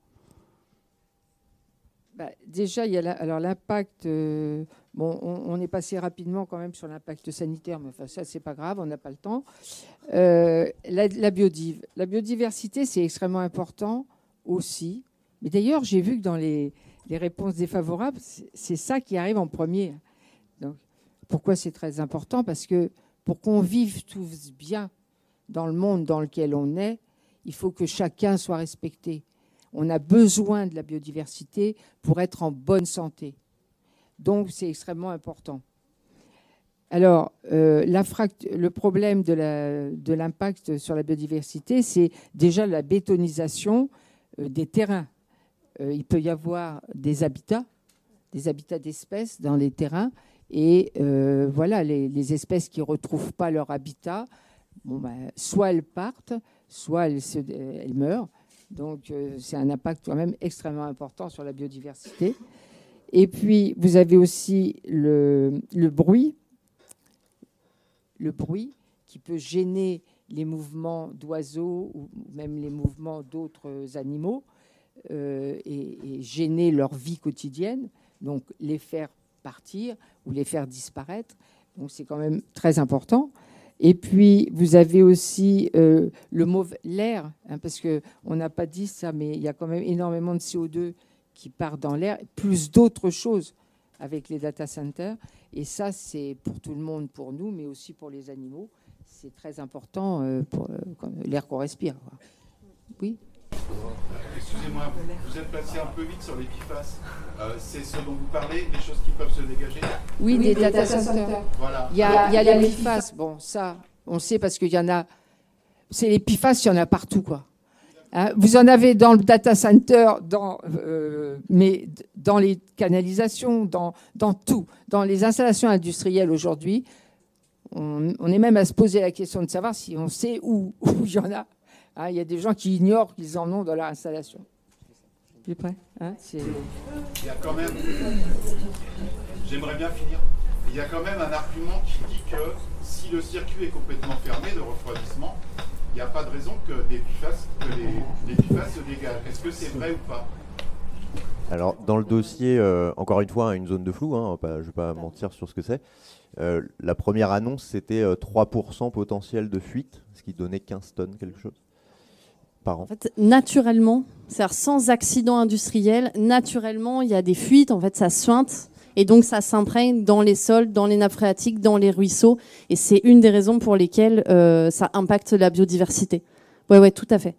Bah, déjà, il y a la, alors l'impact. Euh, bon, on, on est passé rapidement quand même sur l'impact sanitaire, mais enfin ça, c'est pas grave, on n'a pas le temps. Euh, la, la, biodiv, la biodiversité, c'est extrêmement important aussi. Mais d'ailleurs, j'ai vu que dans les, les réponses défavorables, c'est, c'est ça qui arrive en premier. Donc, pourquoi c'est très important? Parce que pour qu'on vive tous bien dans le monde dans lequel on est, il faut que chacun soit respecté. On a besoin de la biodiversité pour être en bonne santé. Donc, c'est extrêmement important. Alors, euh, le problème de, la, de l'impact sur la biodiversité, c'est déjà la bétonisation euh, des terrains. Euh, il peut y avoir des habitats, des habitats d'espèces dans les terrains, et euh, voilà, les, les espèces qui ne retrouvent pas leur habitat, bon, ben, soit elles partent, soit elles, se, elles meurent. Donc, euh, c'est un impact quand même extrêmement important sur la biodiversité. Et puis, vous avez aussi le, le bruit, le bruit qui peut gêner les mouvements d'oiseaux ou même les mouvements d'autres animaux euh, et, et gêner leur vie quotidienne, donc les faire partir ou les faire disparaître. Donc, c'est quand même très important. Et puis, vous avez aussi euh, le mauvais, l'air, hein, parce qu'on n'a pas dit ça, mais il y a quand même énormément de C O deux qui part dans l'air, plus d'autres choses avec les data centers. Et ça, c'est pour tout le monde, pour nous, mais aussi pour les animaux. C'est très important euh, pour euh, l'air qu'on respire. Quoi. Oui. Excusez-moi, vous êtes passé un peu vite sur les P F A S. Euh, c'est ce dont vous parlez, les choses qui peuvent se dégager? Oui, oui, des data centers. Voilà. Il y a, il y a les P F A S. Bon, ça, on sait parce qu'il y en a. C'est les P F A S, il y en a partout, quoi. Hein, vous en avez dans le data center, dans, euh, mais dans les canalisations, dans, dans tout. Dans les installations industrielles aujourd'hui, on, on est même à se poser la question de savoir si on sait où, où il y en a. Hein, il y a des gens qui ignorent qu'ils en ont dans leur installation. Plus près hein, c'est... Il y a quand même... J'aimerais bien finir. Il y a quand même un argument qui dit que si le circuit est complètement fermé de refroidissement, il n'y a pas de raison que, des P F A S, que les, les P F A S se dégagent. Est-ce que c'est vrai ou pas? Alors, dans le dossier, euh, encore une fois, une zone de flou, hein, pas, je ne vais pas mentir sur ce que c'est. Euh, la première annonce, c'était euh, trois pour cent potentiel de fuite, ce qui donnait quinze tonnes, quelque chose, par an. En fait, naturellement, c'est-à-dire sans accident industriel, naturellement, il y a des fuites, en fait, ça suinte. Et donc, ça s'imprègne dans les sols, dans les nappes phréatiques, dans les ruisseaux. Et c'est une des raisons pour lesquelles euh, ça impacte la biodiversité. Oui, ouais, tout à fait.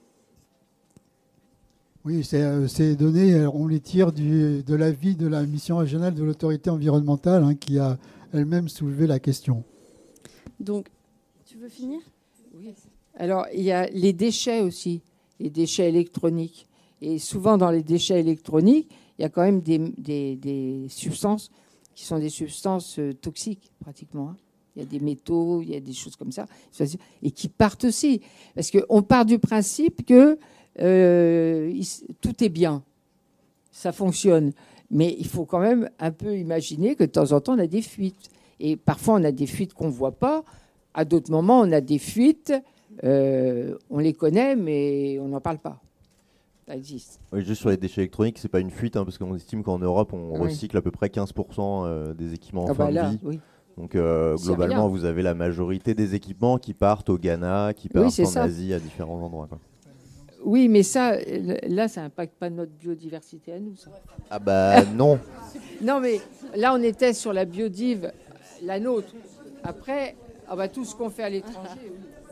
Oui, c'est, euh, ces données, on les tire du, de l'avis de la mission régionale de l'autorité environnementale hein, qui a elle-même soulevé la question. Donc, tu veux finir? Oui. Alors, il y a les déchets aussi, les déchets électroniques. Et souvent, dans les déchets électroniques, il y a quand même des, des, des substances qui sont des substances euh, toxiques, pratiquement. Hein. Il y a des métaux, il y a des choses comme ça, et qui partent aussi. Parce qu'on part du principe que euh, il, tout est bien, ça fonctionne. Mais il faut quand même un peu imaginer que de temps en temps, on a des fuites. Et parfois, on a des fuites qu'on ne voit pas. À d'autres moments, on a des fuites, euh, on les connaît, mais on n'en parle pas. Ça existe. Oui, juste sur les déchets électroniques, c'est pas une fuite, hein, parce qu'on estime qu'en Europe, on oui. recycle à peu près quinze pour cent euh, des équipements en ah fin bah là, de vie. Oui. Donc euh, globalement, vous avez la majorité des équipements qui partent au Ghana, qui partent oui, en ça. Asie, à différents endroits. Quoi. Oui, mais ça, là, ça n'impacte pas notre biodiversité à nous. Ça. Ah bah non. Non, mais là, on était sur la biodive, la nôtre. Après, ah bah, tout ce qu'on fait à l'étranger.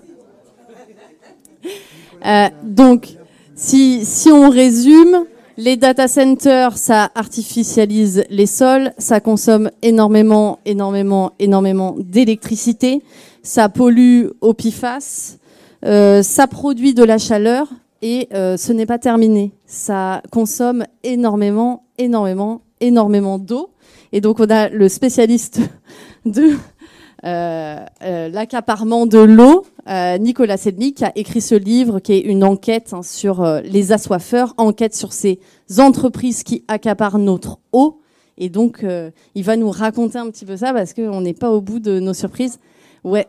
Oui. Euh, donc... Si, si on résume, les data centers, ça artificialise les sols, ça consomme énormément, énormément, énormément d'électricité, ça pollue au P F A S, euh, ça produit de la chaleur et euh, ce n'est pas terminé. Ça consomme énormément, énormément, énormément d'eau. Et donc on a le spécialiste de euh, euh, l'accaparement de l'eau, Euh, Nicolas Selnik, qui a écrit ce livre qui est une enquête hein, sur euh, les assoiffeurs, enquête sur ces entreprises qui accaparent notre eau. Et donc, euh, il va nous raconter un petit peu ça parce qu'on n'est pas au bout de nos surprises. Ouais.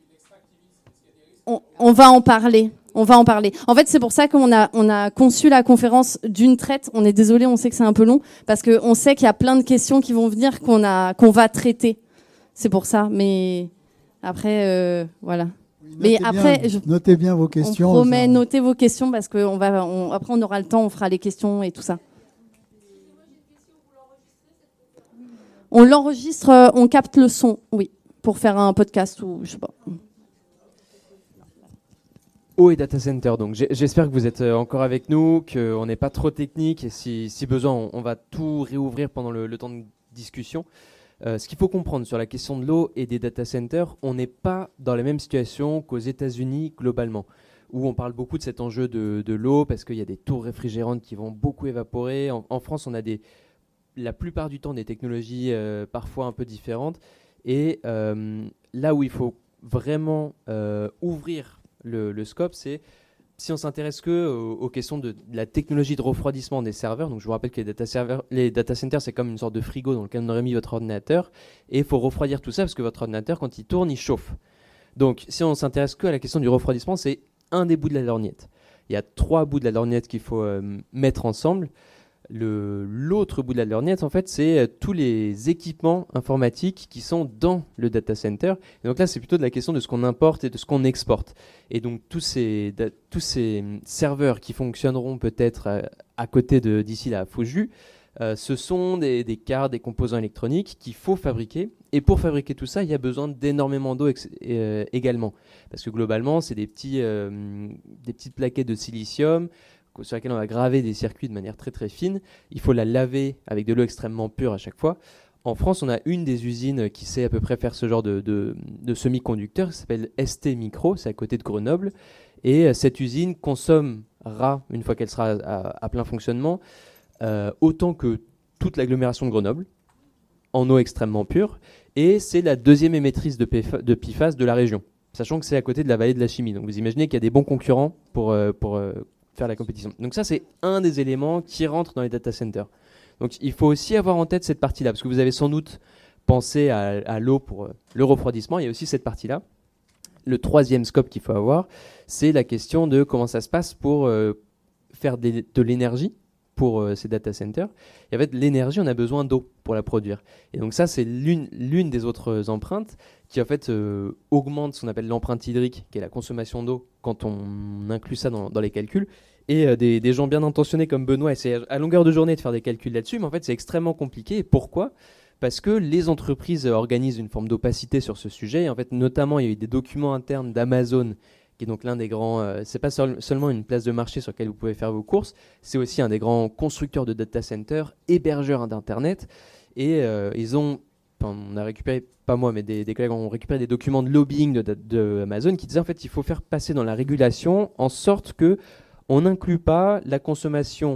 On, on va en parler. On va en parler. En fait, c'est pour ça qu'on a, on a conçu la conférence d'une traite. On est désolé, on sait que c'est un peu long parce qu'on sait qu'il y a plein de questions qui vont venir qu'on a, qu'on va traiter. C'est pour ça. Mais après, euh, voilà. Mais notez après, bien, je, notez bien vos questions. On promet, notez vos questions parce que on va, on, après on aura le temps, on fera les questions et tout ça. On l'enregistre, euh, on capte le son, oui, pour faire un podcast ou je sais pas. Eau et data center, donc j'ai- j'espère que vous êtes euh, encore avec nous, qu'on n'est pas trop technique et si, si besoin on, on va tout réouvrir pendant le, le temps de discussion. Euh, ce qu'il faut comprendre sur la question de l'eau et des data centers, on n'est pas dans la même situation qu'aux États-Unis globalement, où on parle beaucoup de cet enjeu de, de l'eau parce qu'il y a des tours réfrigérantes qui vont beaucoup évaporer. En, en France, on a des, la plupart du temps des technologies euh, parfois un peu différentes. Et euh, là où il faut vraiment euh, ouvrir le, le scope, c'est si on s'intéresse que aux, aux questions de, de la technologie de refroidissement des serveurs. Donc je vous rappelle que les data, serveurs, les data centers, c'est comme une sorte de frigo dans lequel on aurait mis votre ordinateur. Et il faut refroidir tout ça parce que votre ordinateur, quand il tourne, il chauffe. Donc si on s'intéresse que à la question du refroidissement, c'est un des bouts de la lorgnette. Il y a trois bouts de la lorgnette qu'il faut euh, mettre ensemble. Le, l'autre bout de la lorgnette, en fait, c'est euh, tous les équipements informatiques qui sont dans le data center. Et donc là, c'est plutôt de la question de ce qu'on importe et de ce qu'on exporte. Et donc tous ces, da, tous ces serveurs qui fonctionneront peut-être à, à côté de, d'ici là à Fujus, euh, ce sont des, des cartes, des composants électroniques qu'il faut fabriquer. Et pour fabriquer tout ça, il y a besoin d'énormément d'eau ex- euh, également. Parce que globalement, c'est des, petits, euh, des petites plaquettes de silicium sur laquelle on va graver des circuits de manière très très fine. Il faut la laver avec de l'eau extrêmement pure à chaque fois. En France, on a une des usines qui sait à peu près faire ce genre de, de, de semi-conducteurs, qui s'appelle S T Micro, c'est à côté de Grenoble. Et euh, cette usine consommera, une fois qu'elle sera à, à plein fonctionnement, euh, autant que toute l'agglomération de Grenoble, en eau extrêmement pure. Et c'est la deuxième émettrice de, P F A S, de P F A S de la région, sachant que c'est à côté de la vallée de la chimie. Donc vous imaginez qu'il y a des bons concurrents pour... Euh, pour euh, faire la compétition. Donc ça, c'est un des éléments qui rentrent dans les data centers. Donc il faut aussi avoir en tête cette partie-là, parce que vous avez sans doute pensé à, à l'eau pour euh, le refroidissement, il y a aussi cette partie-là. Le troisième scope qu'il faut avoir, c'est la question de comment ça se passe pour euh, faire des, de l'énergie pour euh, ces data centers. Et en fait, l'énergie, on a besoin d'eau pour la produire. Et donc ça, c'est l'une, l'une des autres empreintes qui en fait euh, augmente ce qu'on appelle l'empreinte hydrique, qui est la consommation d'eau quand on inclut ça dans, dans les calculs. Et euh, des, des gens bien intentionnés comme Benoît essaient à longueur de journée de faire des calculs là-dessus, mais en fait c'est extrêmement compliqué. Et pourquoi ? Parce que les entreprises organisent une forme d'opacité sur ce sujet. Et en fait, notamment, il y a eu des documents internes d'Amazon, qui est donc l'un des grands... Euh, c'est pas seul, seulement une place de marché sur laquelle vous pouvez faire vos courses, c'est aussi un des grands constructeurs de data centers, hébergeurs d'Internet. Et euh, ils ont... on a récupéré, pas moi, mais des, des collègues ont récupéré des documents de lobbying de, de, de Amazon qui disaient en fait qu'il faut faire passer dans la régulation en sorte que on n'inclut pas la consommation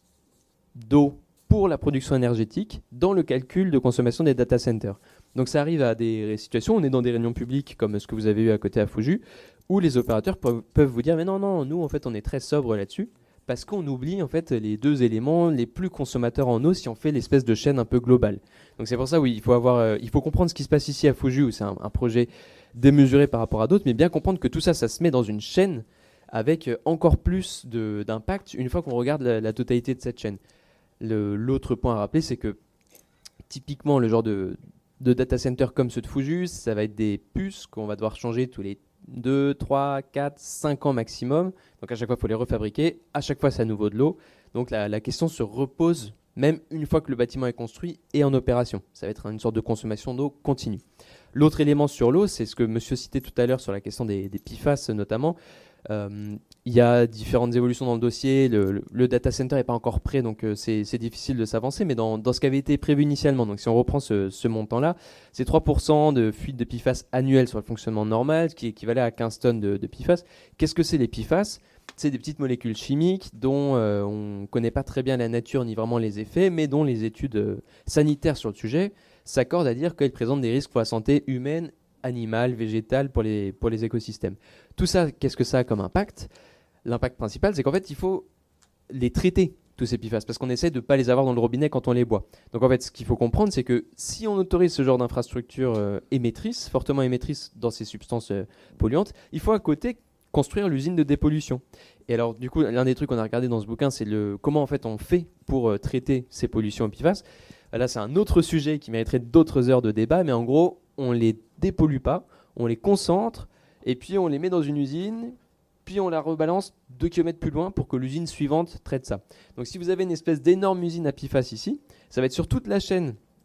d'eau pour la production énergétique dans le calcul de consommation des data centers. Donc ça arrive à des situations, on est dans des réunions publiques comme ce que vous avez eu à côté à Fujus, où les opérateurs peuvent, peuvent vous dire mais non, non, nous en fait on est très sobre là-dessus, parce qu'on oublie en fait les deux éléments les plus consommateurs en eau si on fait l'espèce de chaîne un peu globale. Donc c'est pour ça oui, il faut avoir, euh, il faut comprendre ce qui se passe ici à Fujus, où c'est un, un projet démesuré par rapport à d'autres, mais bien comprendre que tout ça, ça se met dans une chaîne avec encore plus de, d'impact une fois qu'on regarde la, la totalité de cette chaîne. Le, l'autre point à rappeler, c'est que typiquement le genre de, de data center comme ceux de Fujus, ça va être des puces qu'on va devoir changer tous les deux, trois, quatre, cinq ans maximum. Donc à chaque fois, il faut les refabriquer. À chaque fois, c'est à nouveau de l'eau. Donc la, la question se repose même une fois que le bâtiment est construit et en opération. Ça va être une sorte de consommation d'eau continue. L'autre élément sur l'eau, c'est ce que monsieur citait tout à l'heure sur la question des, des P F A S notamment. Euh, il y a différentes évolutions dans le dossier, le, le, le data center n'est pas encore prêt, donc euh, c'est, c'est difficile de s'avancer, mais dans, dans ce qui avait été prévu initialement, donc si on reprend ce, ce montant-là, c'est trois pour cent de fuite de P F A S annuelle sur le fonctionnement normal, ce qui équivalait à quinze tonnes de, de P F A S. Qu'est-ce que c'est les P F A S ? C'est des petites molécules chimiques dont euh, on ne connaît pas très bien la nature ni vraiment les effets, mais dont les études euh, sanitaires sur le sujet s'accordent à dire qu'elles présentent des risques pour la santé humaine, animale, végétale, pour les, pour les écosystèmes. Tout ça, qu'est-ce que ça a comme impact ? L'impact principal, c'est qu'en fait, il faut les traiter, tous ces P F A S, parce qu'on essaie de ne pas les avoir dans le robinet quand on les boit. Donc en fait, ce qu'il faut comprendre, c'est que si on autorise ce genre d'infrastructure euh, émettrice, fortement émettrice dans ces substances euh, polluantes, il faut à côté construire l'usine de dépollution. Et alors, du coup, l'un des trucs qu'on a regardé dans ce bouquin, c'est le, comment en fait on fait pour euh, traiter ces pollutions au P F A S. Là, c'est un autre sujet qui mériterait d'autres heures de débat, mais en gros, on ne les dépollue pas, on les concentre, et puis on les met dans une usine, puis on la rebalance deux kilomètres plus loin pour que l'usine suivante traite ça. Donc si vous avez une espèce d'énorme usine à P F A S ici, ça va être sur toute la chaîne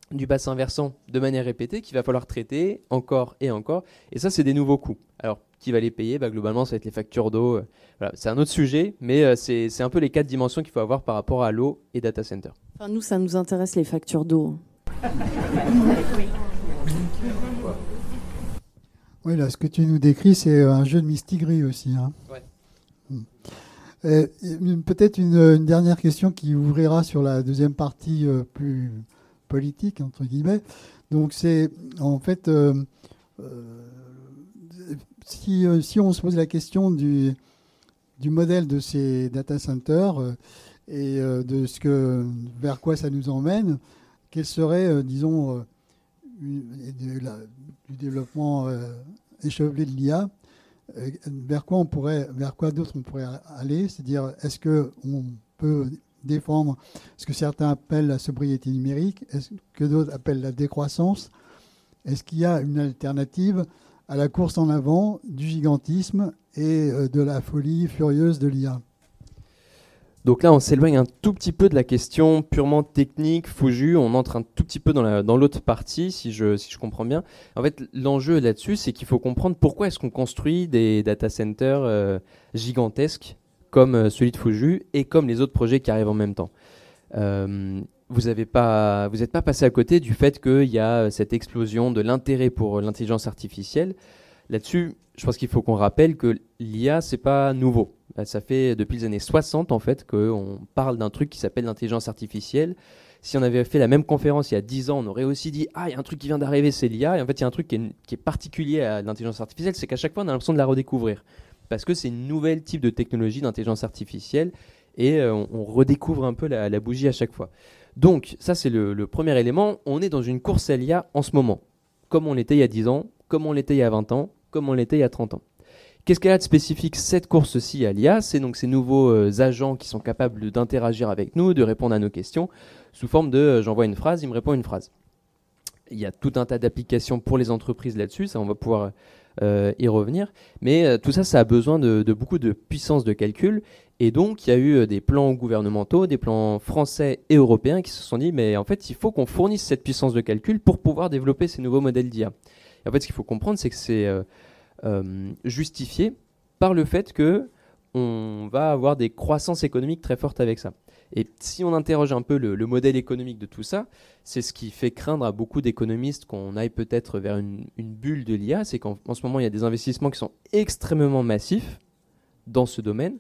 du bassin versant de manière répétée qu'il va falloir traiter encore et encore. Et ça, c'est des nouveaux coûts. Alors, qui va les payer? Bah, globalement, ça va être les factures d'eau. Euh, voilà. C'est un autre sujet, mais euh, c'est, c'est un peu les quatre dimensions qu'il faut avoir par rapport à l'eau et data center. Enfin, nous, ça nous intéresse les factures d'eau. Oui, là, ce que tu nous décris, c'est un jeu de mistigris aussi. Hein. Ouais. Euh, peut-être une, une dernière question qui ouvrira sur la deuxième partie euh, plus politique, entre guillemets. Donc, c'est en fait, euh, euh, si, euh, si on se pose la question du, du modèle de ces data centers euh, et euh, de ce que, vers quoi ça nous emmène, quel serait, euh, disons, euh, une, de la, du développement euh, échevelé de l'I A, euh, vers quoi on pourrait, vers quoi d'autres on pourrait aller, c'est-à-dire est-ce que on peut défendre ce que certains appellent la sobriété numérique, est-ce que d'autres appellent la décroissance, est-ce qu'il y a une alternative à la course en avant du gigantisme et euh, de la folie furieuse de l'I A? Donc là, on s'éloigne un tout petit peu de la question purement technique, Fujus. On entre un tout petit peu dans, la, dans l'autre partie, si je, si je comprends bien. En fait, l'enjeu là-dessus, c'est qu'il faut comprendre pourquoi est-ce qu'on construit des data centers euh, gigantesques comme euh, celui de Fujus et comme les autres projets qui arrivent en même temps. Euh, vous n'êtes pas, pas passé à côté du fait qu'il y a cette explosion de l'intérêt pour l'intelligence artificielle. Là-dessus, je pense qu'il faut qu'on rappelle que l'I A, c'est pas nouveau. Ça fait depuis les années soixante, en fait, qu'on parle d'un truc qui s'appelle l'intelligence artificielle. Si on avait fait la même conférence il y a dix ans, on aurait aussi dit « Ah, il y a un truc qui vient d'arriver, c'est l'I A ». Et en fait, il y a un truc qui est, qui est particulier à l'intelligence artificielle, c'est qu'à chaque fois, on a l'impression de la redécouvrir. Parce que c'est une nouvelle type de technologie d'intelligence artificielle et euh, on, on redécouvre un peu la, la bougie à chaque fois. Donc, ça, c'est le, le premier élément. On est dans une course à l'I A en ce moment, comme on l'était il y a dix ans, comme on l'était il y a vingt ans, comme on l'était il y a trente ans. Qu'est-ce qu'elle a de spécifique, cette course-ci à l'I A? C'est donc ces nouveaux euh, agents qui sont capables d'interagir avec nous, de répondre à nos questions, sous forme de euh, j'envoie une phrase, il me répond une phrase. Il y a tout un tas d'applications pour les entreprises là-dessus, ça on va pouvoir euh, y revenir. Mais euh, tout ça, ça a besoin de, de beaucoup de puissance de calcul. Et donc, il y a eu euh, des plans gouvernementaux, des plans français et européens qui se sont dit, mais en fait, il faut qu'on fournisse cette puissance de calcul pour pouvoir développer ces nouveaux modèles d'I A. Et en fait, ce qu'il faut comprendre, c'est que c'est euh, euh, justifié par le fait qu'on va avoir des croissances économiques très fortes avec ça. Et si on interroge un peu le, le modèle économique de tout ça, c'est ce qui fait craindre à beaucoup d'économistes qu'on aille peut-être vers une, une bulle de l'I A, c'est qu'en en ce moment, il y a des investissements qui sont extrêmement massifs dans ce domaine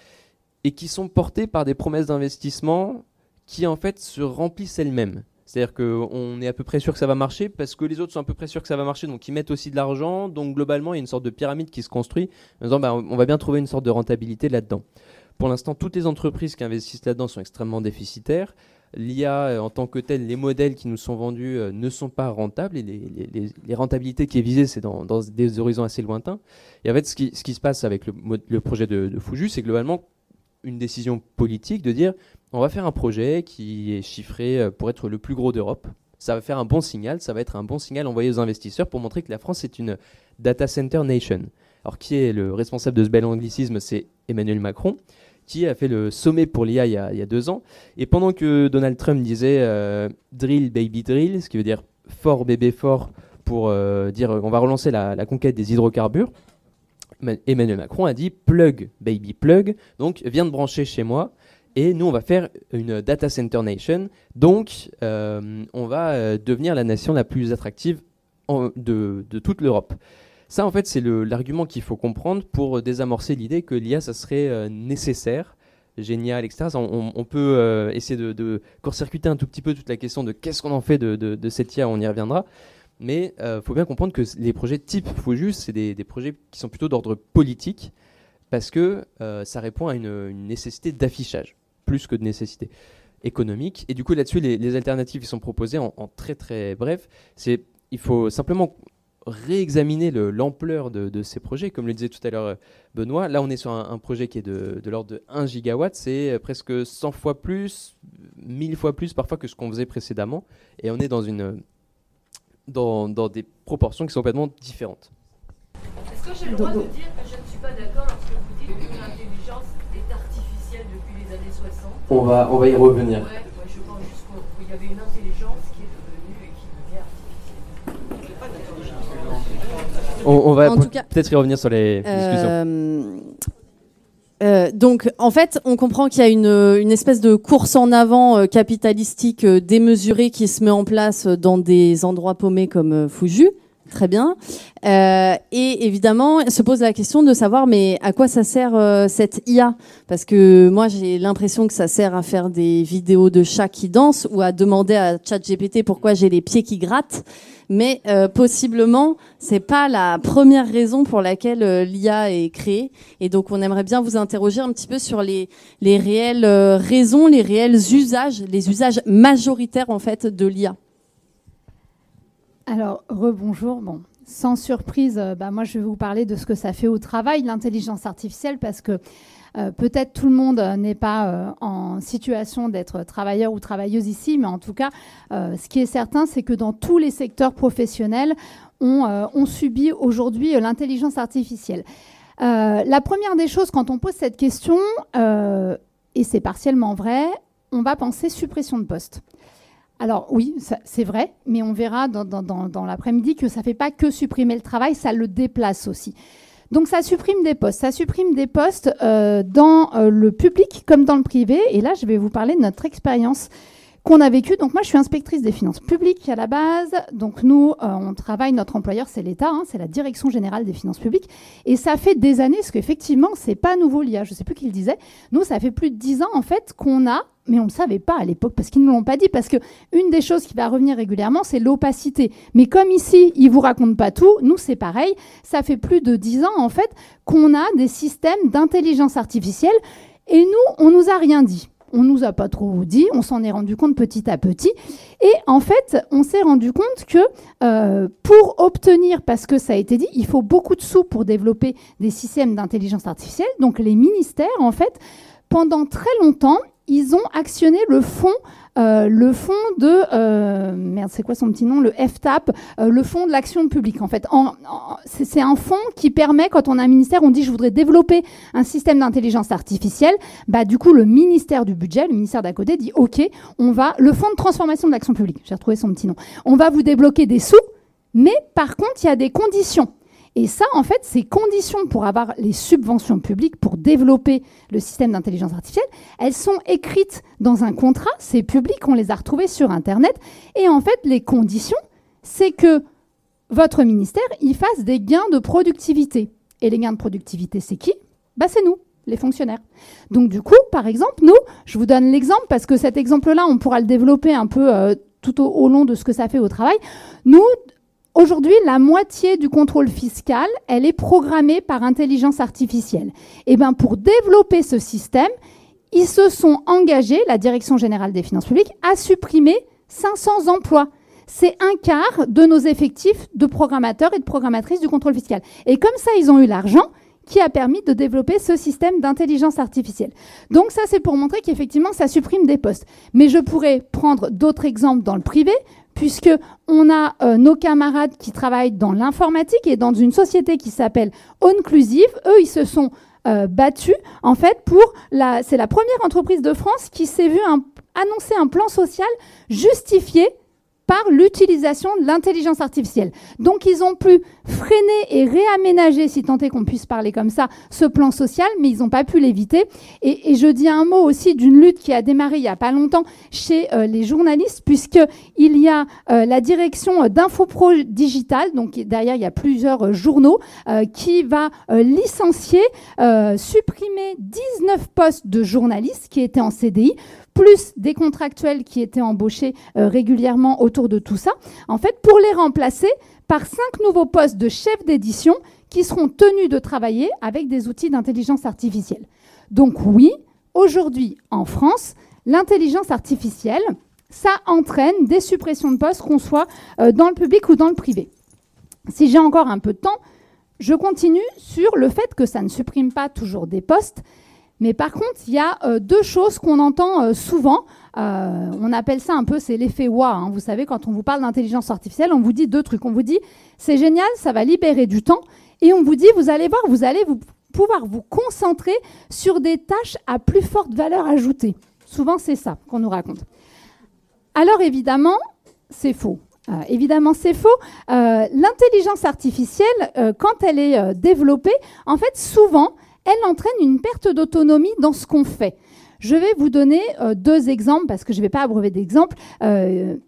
et qui sont portés par des promesses d'investissement qui, en fait, se remplissent elles-mêmes. C'est-à-dire qu'on est à peu près sûr que ça va marcher parce que les autres sont à peu près sûrs que ça va marcher, donc ils mettent aussi de l'argent. Donc globalement, il y a une sorte de pyramide qui se construit en disant bah, on va bien trouver une sorte de rentabilité là-dedans. Pour l'instant, toutes les entreprises qui investissent là-dedans sont extrêmement déficitaires. L'I A, euh, en tant que tel, les modèles qui nous sont vendus euh, ne sont pas rentables. Et les, les, les rentabilités qui est visées, c'est dans, dans des horizons assez lointains. Et en fait, ce qui, ce qui se passe avec le, le projet de, de Fujus, c'est globalement une décision politique de dire on va faire un projet qui est chiffré pour être le plus gros d'Europe. Ça va faire un bon signal, ça va être un bon signal envoyé aux investisseurs pour montrer que la France est une data center nation. Alors, qui est le responsable de ce bel anglicisme? C'est Emmanuel Macron, qui a fait le sommet pour l'I A il y a, il y a deux ans. Et pendant que Donald Trump disait euh, « drill, baby, drill », ce qui veut dire « fort, bébé, fort » pour euh, dire « on va relancer la, la conquête des hydrocarbures », Emmanuel Macron a dit « plug, baby, plug », donc viens de brancher chez moi. Et nous, on va faire une data center nation. Donc, euh, on va euh, devenir la nation la plus attractive en, de, de toute l'Europe. Ça, en fait, c'est le, l'argument qu'il faut comprendre pour désamorcer l'idée que l'I A, ça serait euh, nécessaire, génial, et cetera. Ça, on, on peut euh, essayer de, de court-circuiter un tout petit peu toute la question de qu'est-ce qu'on en fait de, de, de cette I A, on y reviendra. Mais il euh, faut bien comprendre que les projets type Fujus, c'est des, des projets qui sont plutôt d'ordre politique parce que euh, ça répond à une, une nécessité d'affichage, plus que de nécessité économique. Et du coup, là-dessus, les, les alternatives qui sont proposées en, en très très bref, c'est il faut simplement réexaminer le, l'ampleur de, de ces projets. Comme le disait tout à l'heure Benoît, là on est sur un, un projet qui est de, de l'ordre de un gigawatt, c'est presque cent fois plus, mille fois plus parfois que ce qu'on faisait précédemment. Et on est dans, une, dans, dans des proportions qui sont complètement différentes. Est-ce que j'ai le droit de dire que je ne suis pas d'accord lorsque vous dites que l'intelligence est artificielle depuis les années soixante? On va, on va y revenir. Ouais, ouais, je pense juste qu'on oui. il y avait une intelligence qui est devenue et qui devient artificielle. Il n'y a pas d'intelligence. On, on va En tout cas, peut-être y revenir sur les discussions. Euh, euh, donc, en fait, on comprend qu'il y a une, une espèce de course en avant euh, capitalistique euh, démesurée qui se met en place dans des endroits paumés comme euh, Fuju. Très bien. Euh, et évidemment, se pose la question de savoir, mais à quoi ça sert euh, cette I A ? Parce que moi, j'ai l'impression que ça sert à faire des vidéos de chats qui dansent ou à demander à ChatGPT pourquoi j'ai les pieds qui grattent. Mais euh, possiblement, c'est pas la première raison pour laquelle euh, l'I A est créée. Et donc, on aimerait bien vous interroger un petit peu sur les, les réelles euh, raisons, les réels usages, les usages majoritaires en fait de l'I A. Alors, rebonjour. Bon, sans surprise, euh, bah, moi, je vais vous parler de ce que ça fait au travail, l'intelligence artificielle, parce que euh, peut-être tout le monde euh, n'est pas euh, en situation d'être travailleur ou travailleuse ici, mais en tout cas, euh, ce qui est certain, c'est que dans tous les secteurs professionnels, on, euh, on subit aujourd'hui euh, l'intelligence artificielle. Euh, la première des choses, quand on pose cette question, euh, et c'est partiellement vrai, on va penser suppression de postes. Alors oui, ça, c'est vrai, mais on verra dans, dans, dans, dans l'après-midi que ça ne fait pas que supprimer le travail, ça le déplace aussi. Donc ça supprime des postes. Ça supprime des postes euh, dans euh, le public comme dans le privé. Et là, je vais vous parler de notre expérience qu'on a vécue. Donc moi, je suis inspectrice des finances publiques à la base. Donc nous, euh, on travaille, notre employeur, c'est l'État, hein, c'est la Direction Générale des Finances Publiques. Et ça fait des années, parce qu'effectivement, c'est pas nouveau l'I A, je ne sais plus qui le disait. Nous, ça fait plus de dix ans, en fait, qu'on a, mais on ne le savait pas à l'époque, parce qu'ils ne nous l'ont pas dit, parce qu'une des choses qui va revenir régulièrement, c'est l'opacité. Mais comme ici, ils ne vous racontent pas tout, nous, c'est pareil. Ça fait plus de dix ans, en fait, qu'on a des systèmes d'intelligence artificielle. Et nous, on ne nous a rien dit. On ne nous a pas trop dit, on s'en est rendu compte petit à petit. Et en fait, on s'est rendu compte que euh, pour obtenir, parce que ça a été dit, il faut beaucoup de sous pour développer des systèmes d'intelligence artificielle. Donc les ministères, en fait, pendant très longtemps, ils ont actionné le fonds, euh, le fonds de, euh, merde, c'est quoi son petit nom, le F T A P, euh, le fonds de l'action publique. En fait, en, en, c'est, c'est un fonds qui permet, quand on a un ministère, on dit je voudrais développer un système d'intelligence artificielle. Bah du coup, le ministère du budget, le ministère d'à côté, dit ok, on va, le fonds de transformation de l'action publique. J'ai retrouvé son petit nom. On va vous débloquer des sous, mais par contre, il y a des conditions. Et ça, en fait, ces conditions pour avoir les subventions publiques, pour développer le système d'intelligence artificielle, elles sont écrites dans un contrat, c'est public, on les a retrouvées sur Internet. Et en fait, les conditions, c'est que votre ministère, il fasse des gains de productivité. Et les gains de productivité, c'est qui ? Bah, c'est nous, les fonctionnaires. Donc du coup, par exemple, nous, je vous donne l'exemple, parce que cet exemple-là, on pourra le développer un peu euh, tout au, au long de ce que ça fait au travail. Nous, aujourd'hui, la moitié du contrôle fiscal, elle est programmée par intelligence artificielle. Et bien, pour développer ce système, ils se sont engagés, la Direction Générale des Finances Publiques, à supprimer cinq cents emplois. C'est un quart de nos effectifs de programmateurs et de programmatrices du contrôle fiscal. Et comme ça, ils ont eu l'argent qui a permis de développer ce système d'intelligence artificielle. Donc ça, c'est pour montrer qu'effectivement, ça supprime des postes. Mais je pourrais prendre d'autres exemples dans le privé, puisqu'on a euh, nos camarades qui travaillent dans l'informatique et dans une société qui s'appelle Onclusive. Eux, ils se sont euh, battus, en fait, pour la... C'est la première entreprise de France qui s'est vue un, annoncer un plan social justifié par l'utilisation de l'intelligence artificielle. Donc, ils ont pu freiner et réaménager, si tant est qu'on puisse parler comme ça, ce plan social, mais ils n'ont pas pu l'éviter. Et, et je dis un mot aussi d'une lutte qui a démarré il n'y a pas longtemps chez euh, les journalistes, puisqu'il y a euh, la direction d'Infopro Digital, donc derrière, il y a plusieurs euh, journaux, euh, qui va euh, licencier, euh, supprimer dix-neuf postes de journalistes qui étaient en C D I, plus des contractuels qui étaient embauchés euh, régulièrement autour de tout ça, en fait, pour les remplacer par cinq nouveaux postes de chefs d'édition qui seront tenus de travailler avec des outils d'intelligence artificielle. Donc oui, aujourd'hui, en France, l'intelligence artificielle, ça entraîne des suppressions de postes, qu'on soit euh, dans le public ou dans le privé. Si j'ai encore un peu de temps, je continue sur le fait que ça ne supprime pas toujours des postes. Mais par contre, il y a euh, deux choses qu'on entend euh, souvent. Euh, on appelle ça un peu, c'est l'effet W A. Hein. Vous savez, quand on vous parle d'intelligence artificielle, on vous dit deux trucs. On vous dit, c'est génial, ça va libérer du temps. Et on vous dit, vous allez voir, vous allez vous, pouvoir vous concentrer sur des tâches à plus forte valeur ajoutée. Souvent, c'est ça qu'on nous raconte. Alors évidemment, c'est faux. Euh, évidemment, c'est faux. Euh, L'intelligence artificielle, euh, quand elle est euh, développée, en fait, souvent, elle entraîne une perte d'autonomie dans ce qu'on fait. Je vais vous donner euh, deux exemples, parce que je ne vais pas abreuver d'exemples. Euh,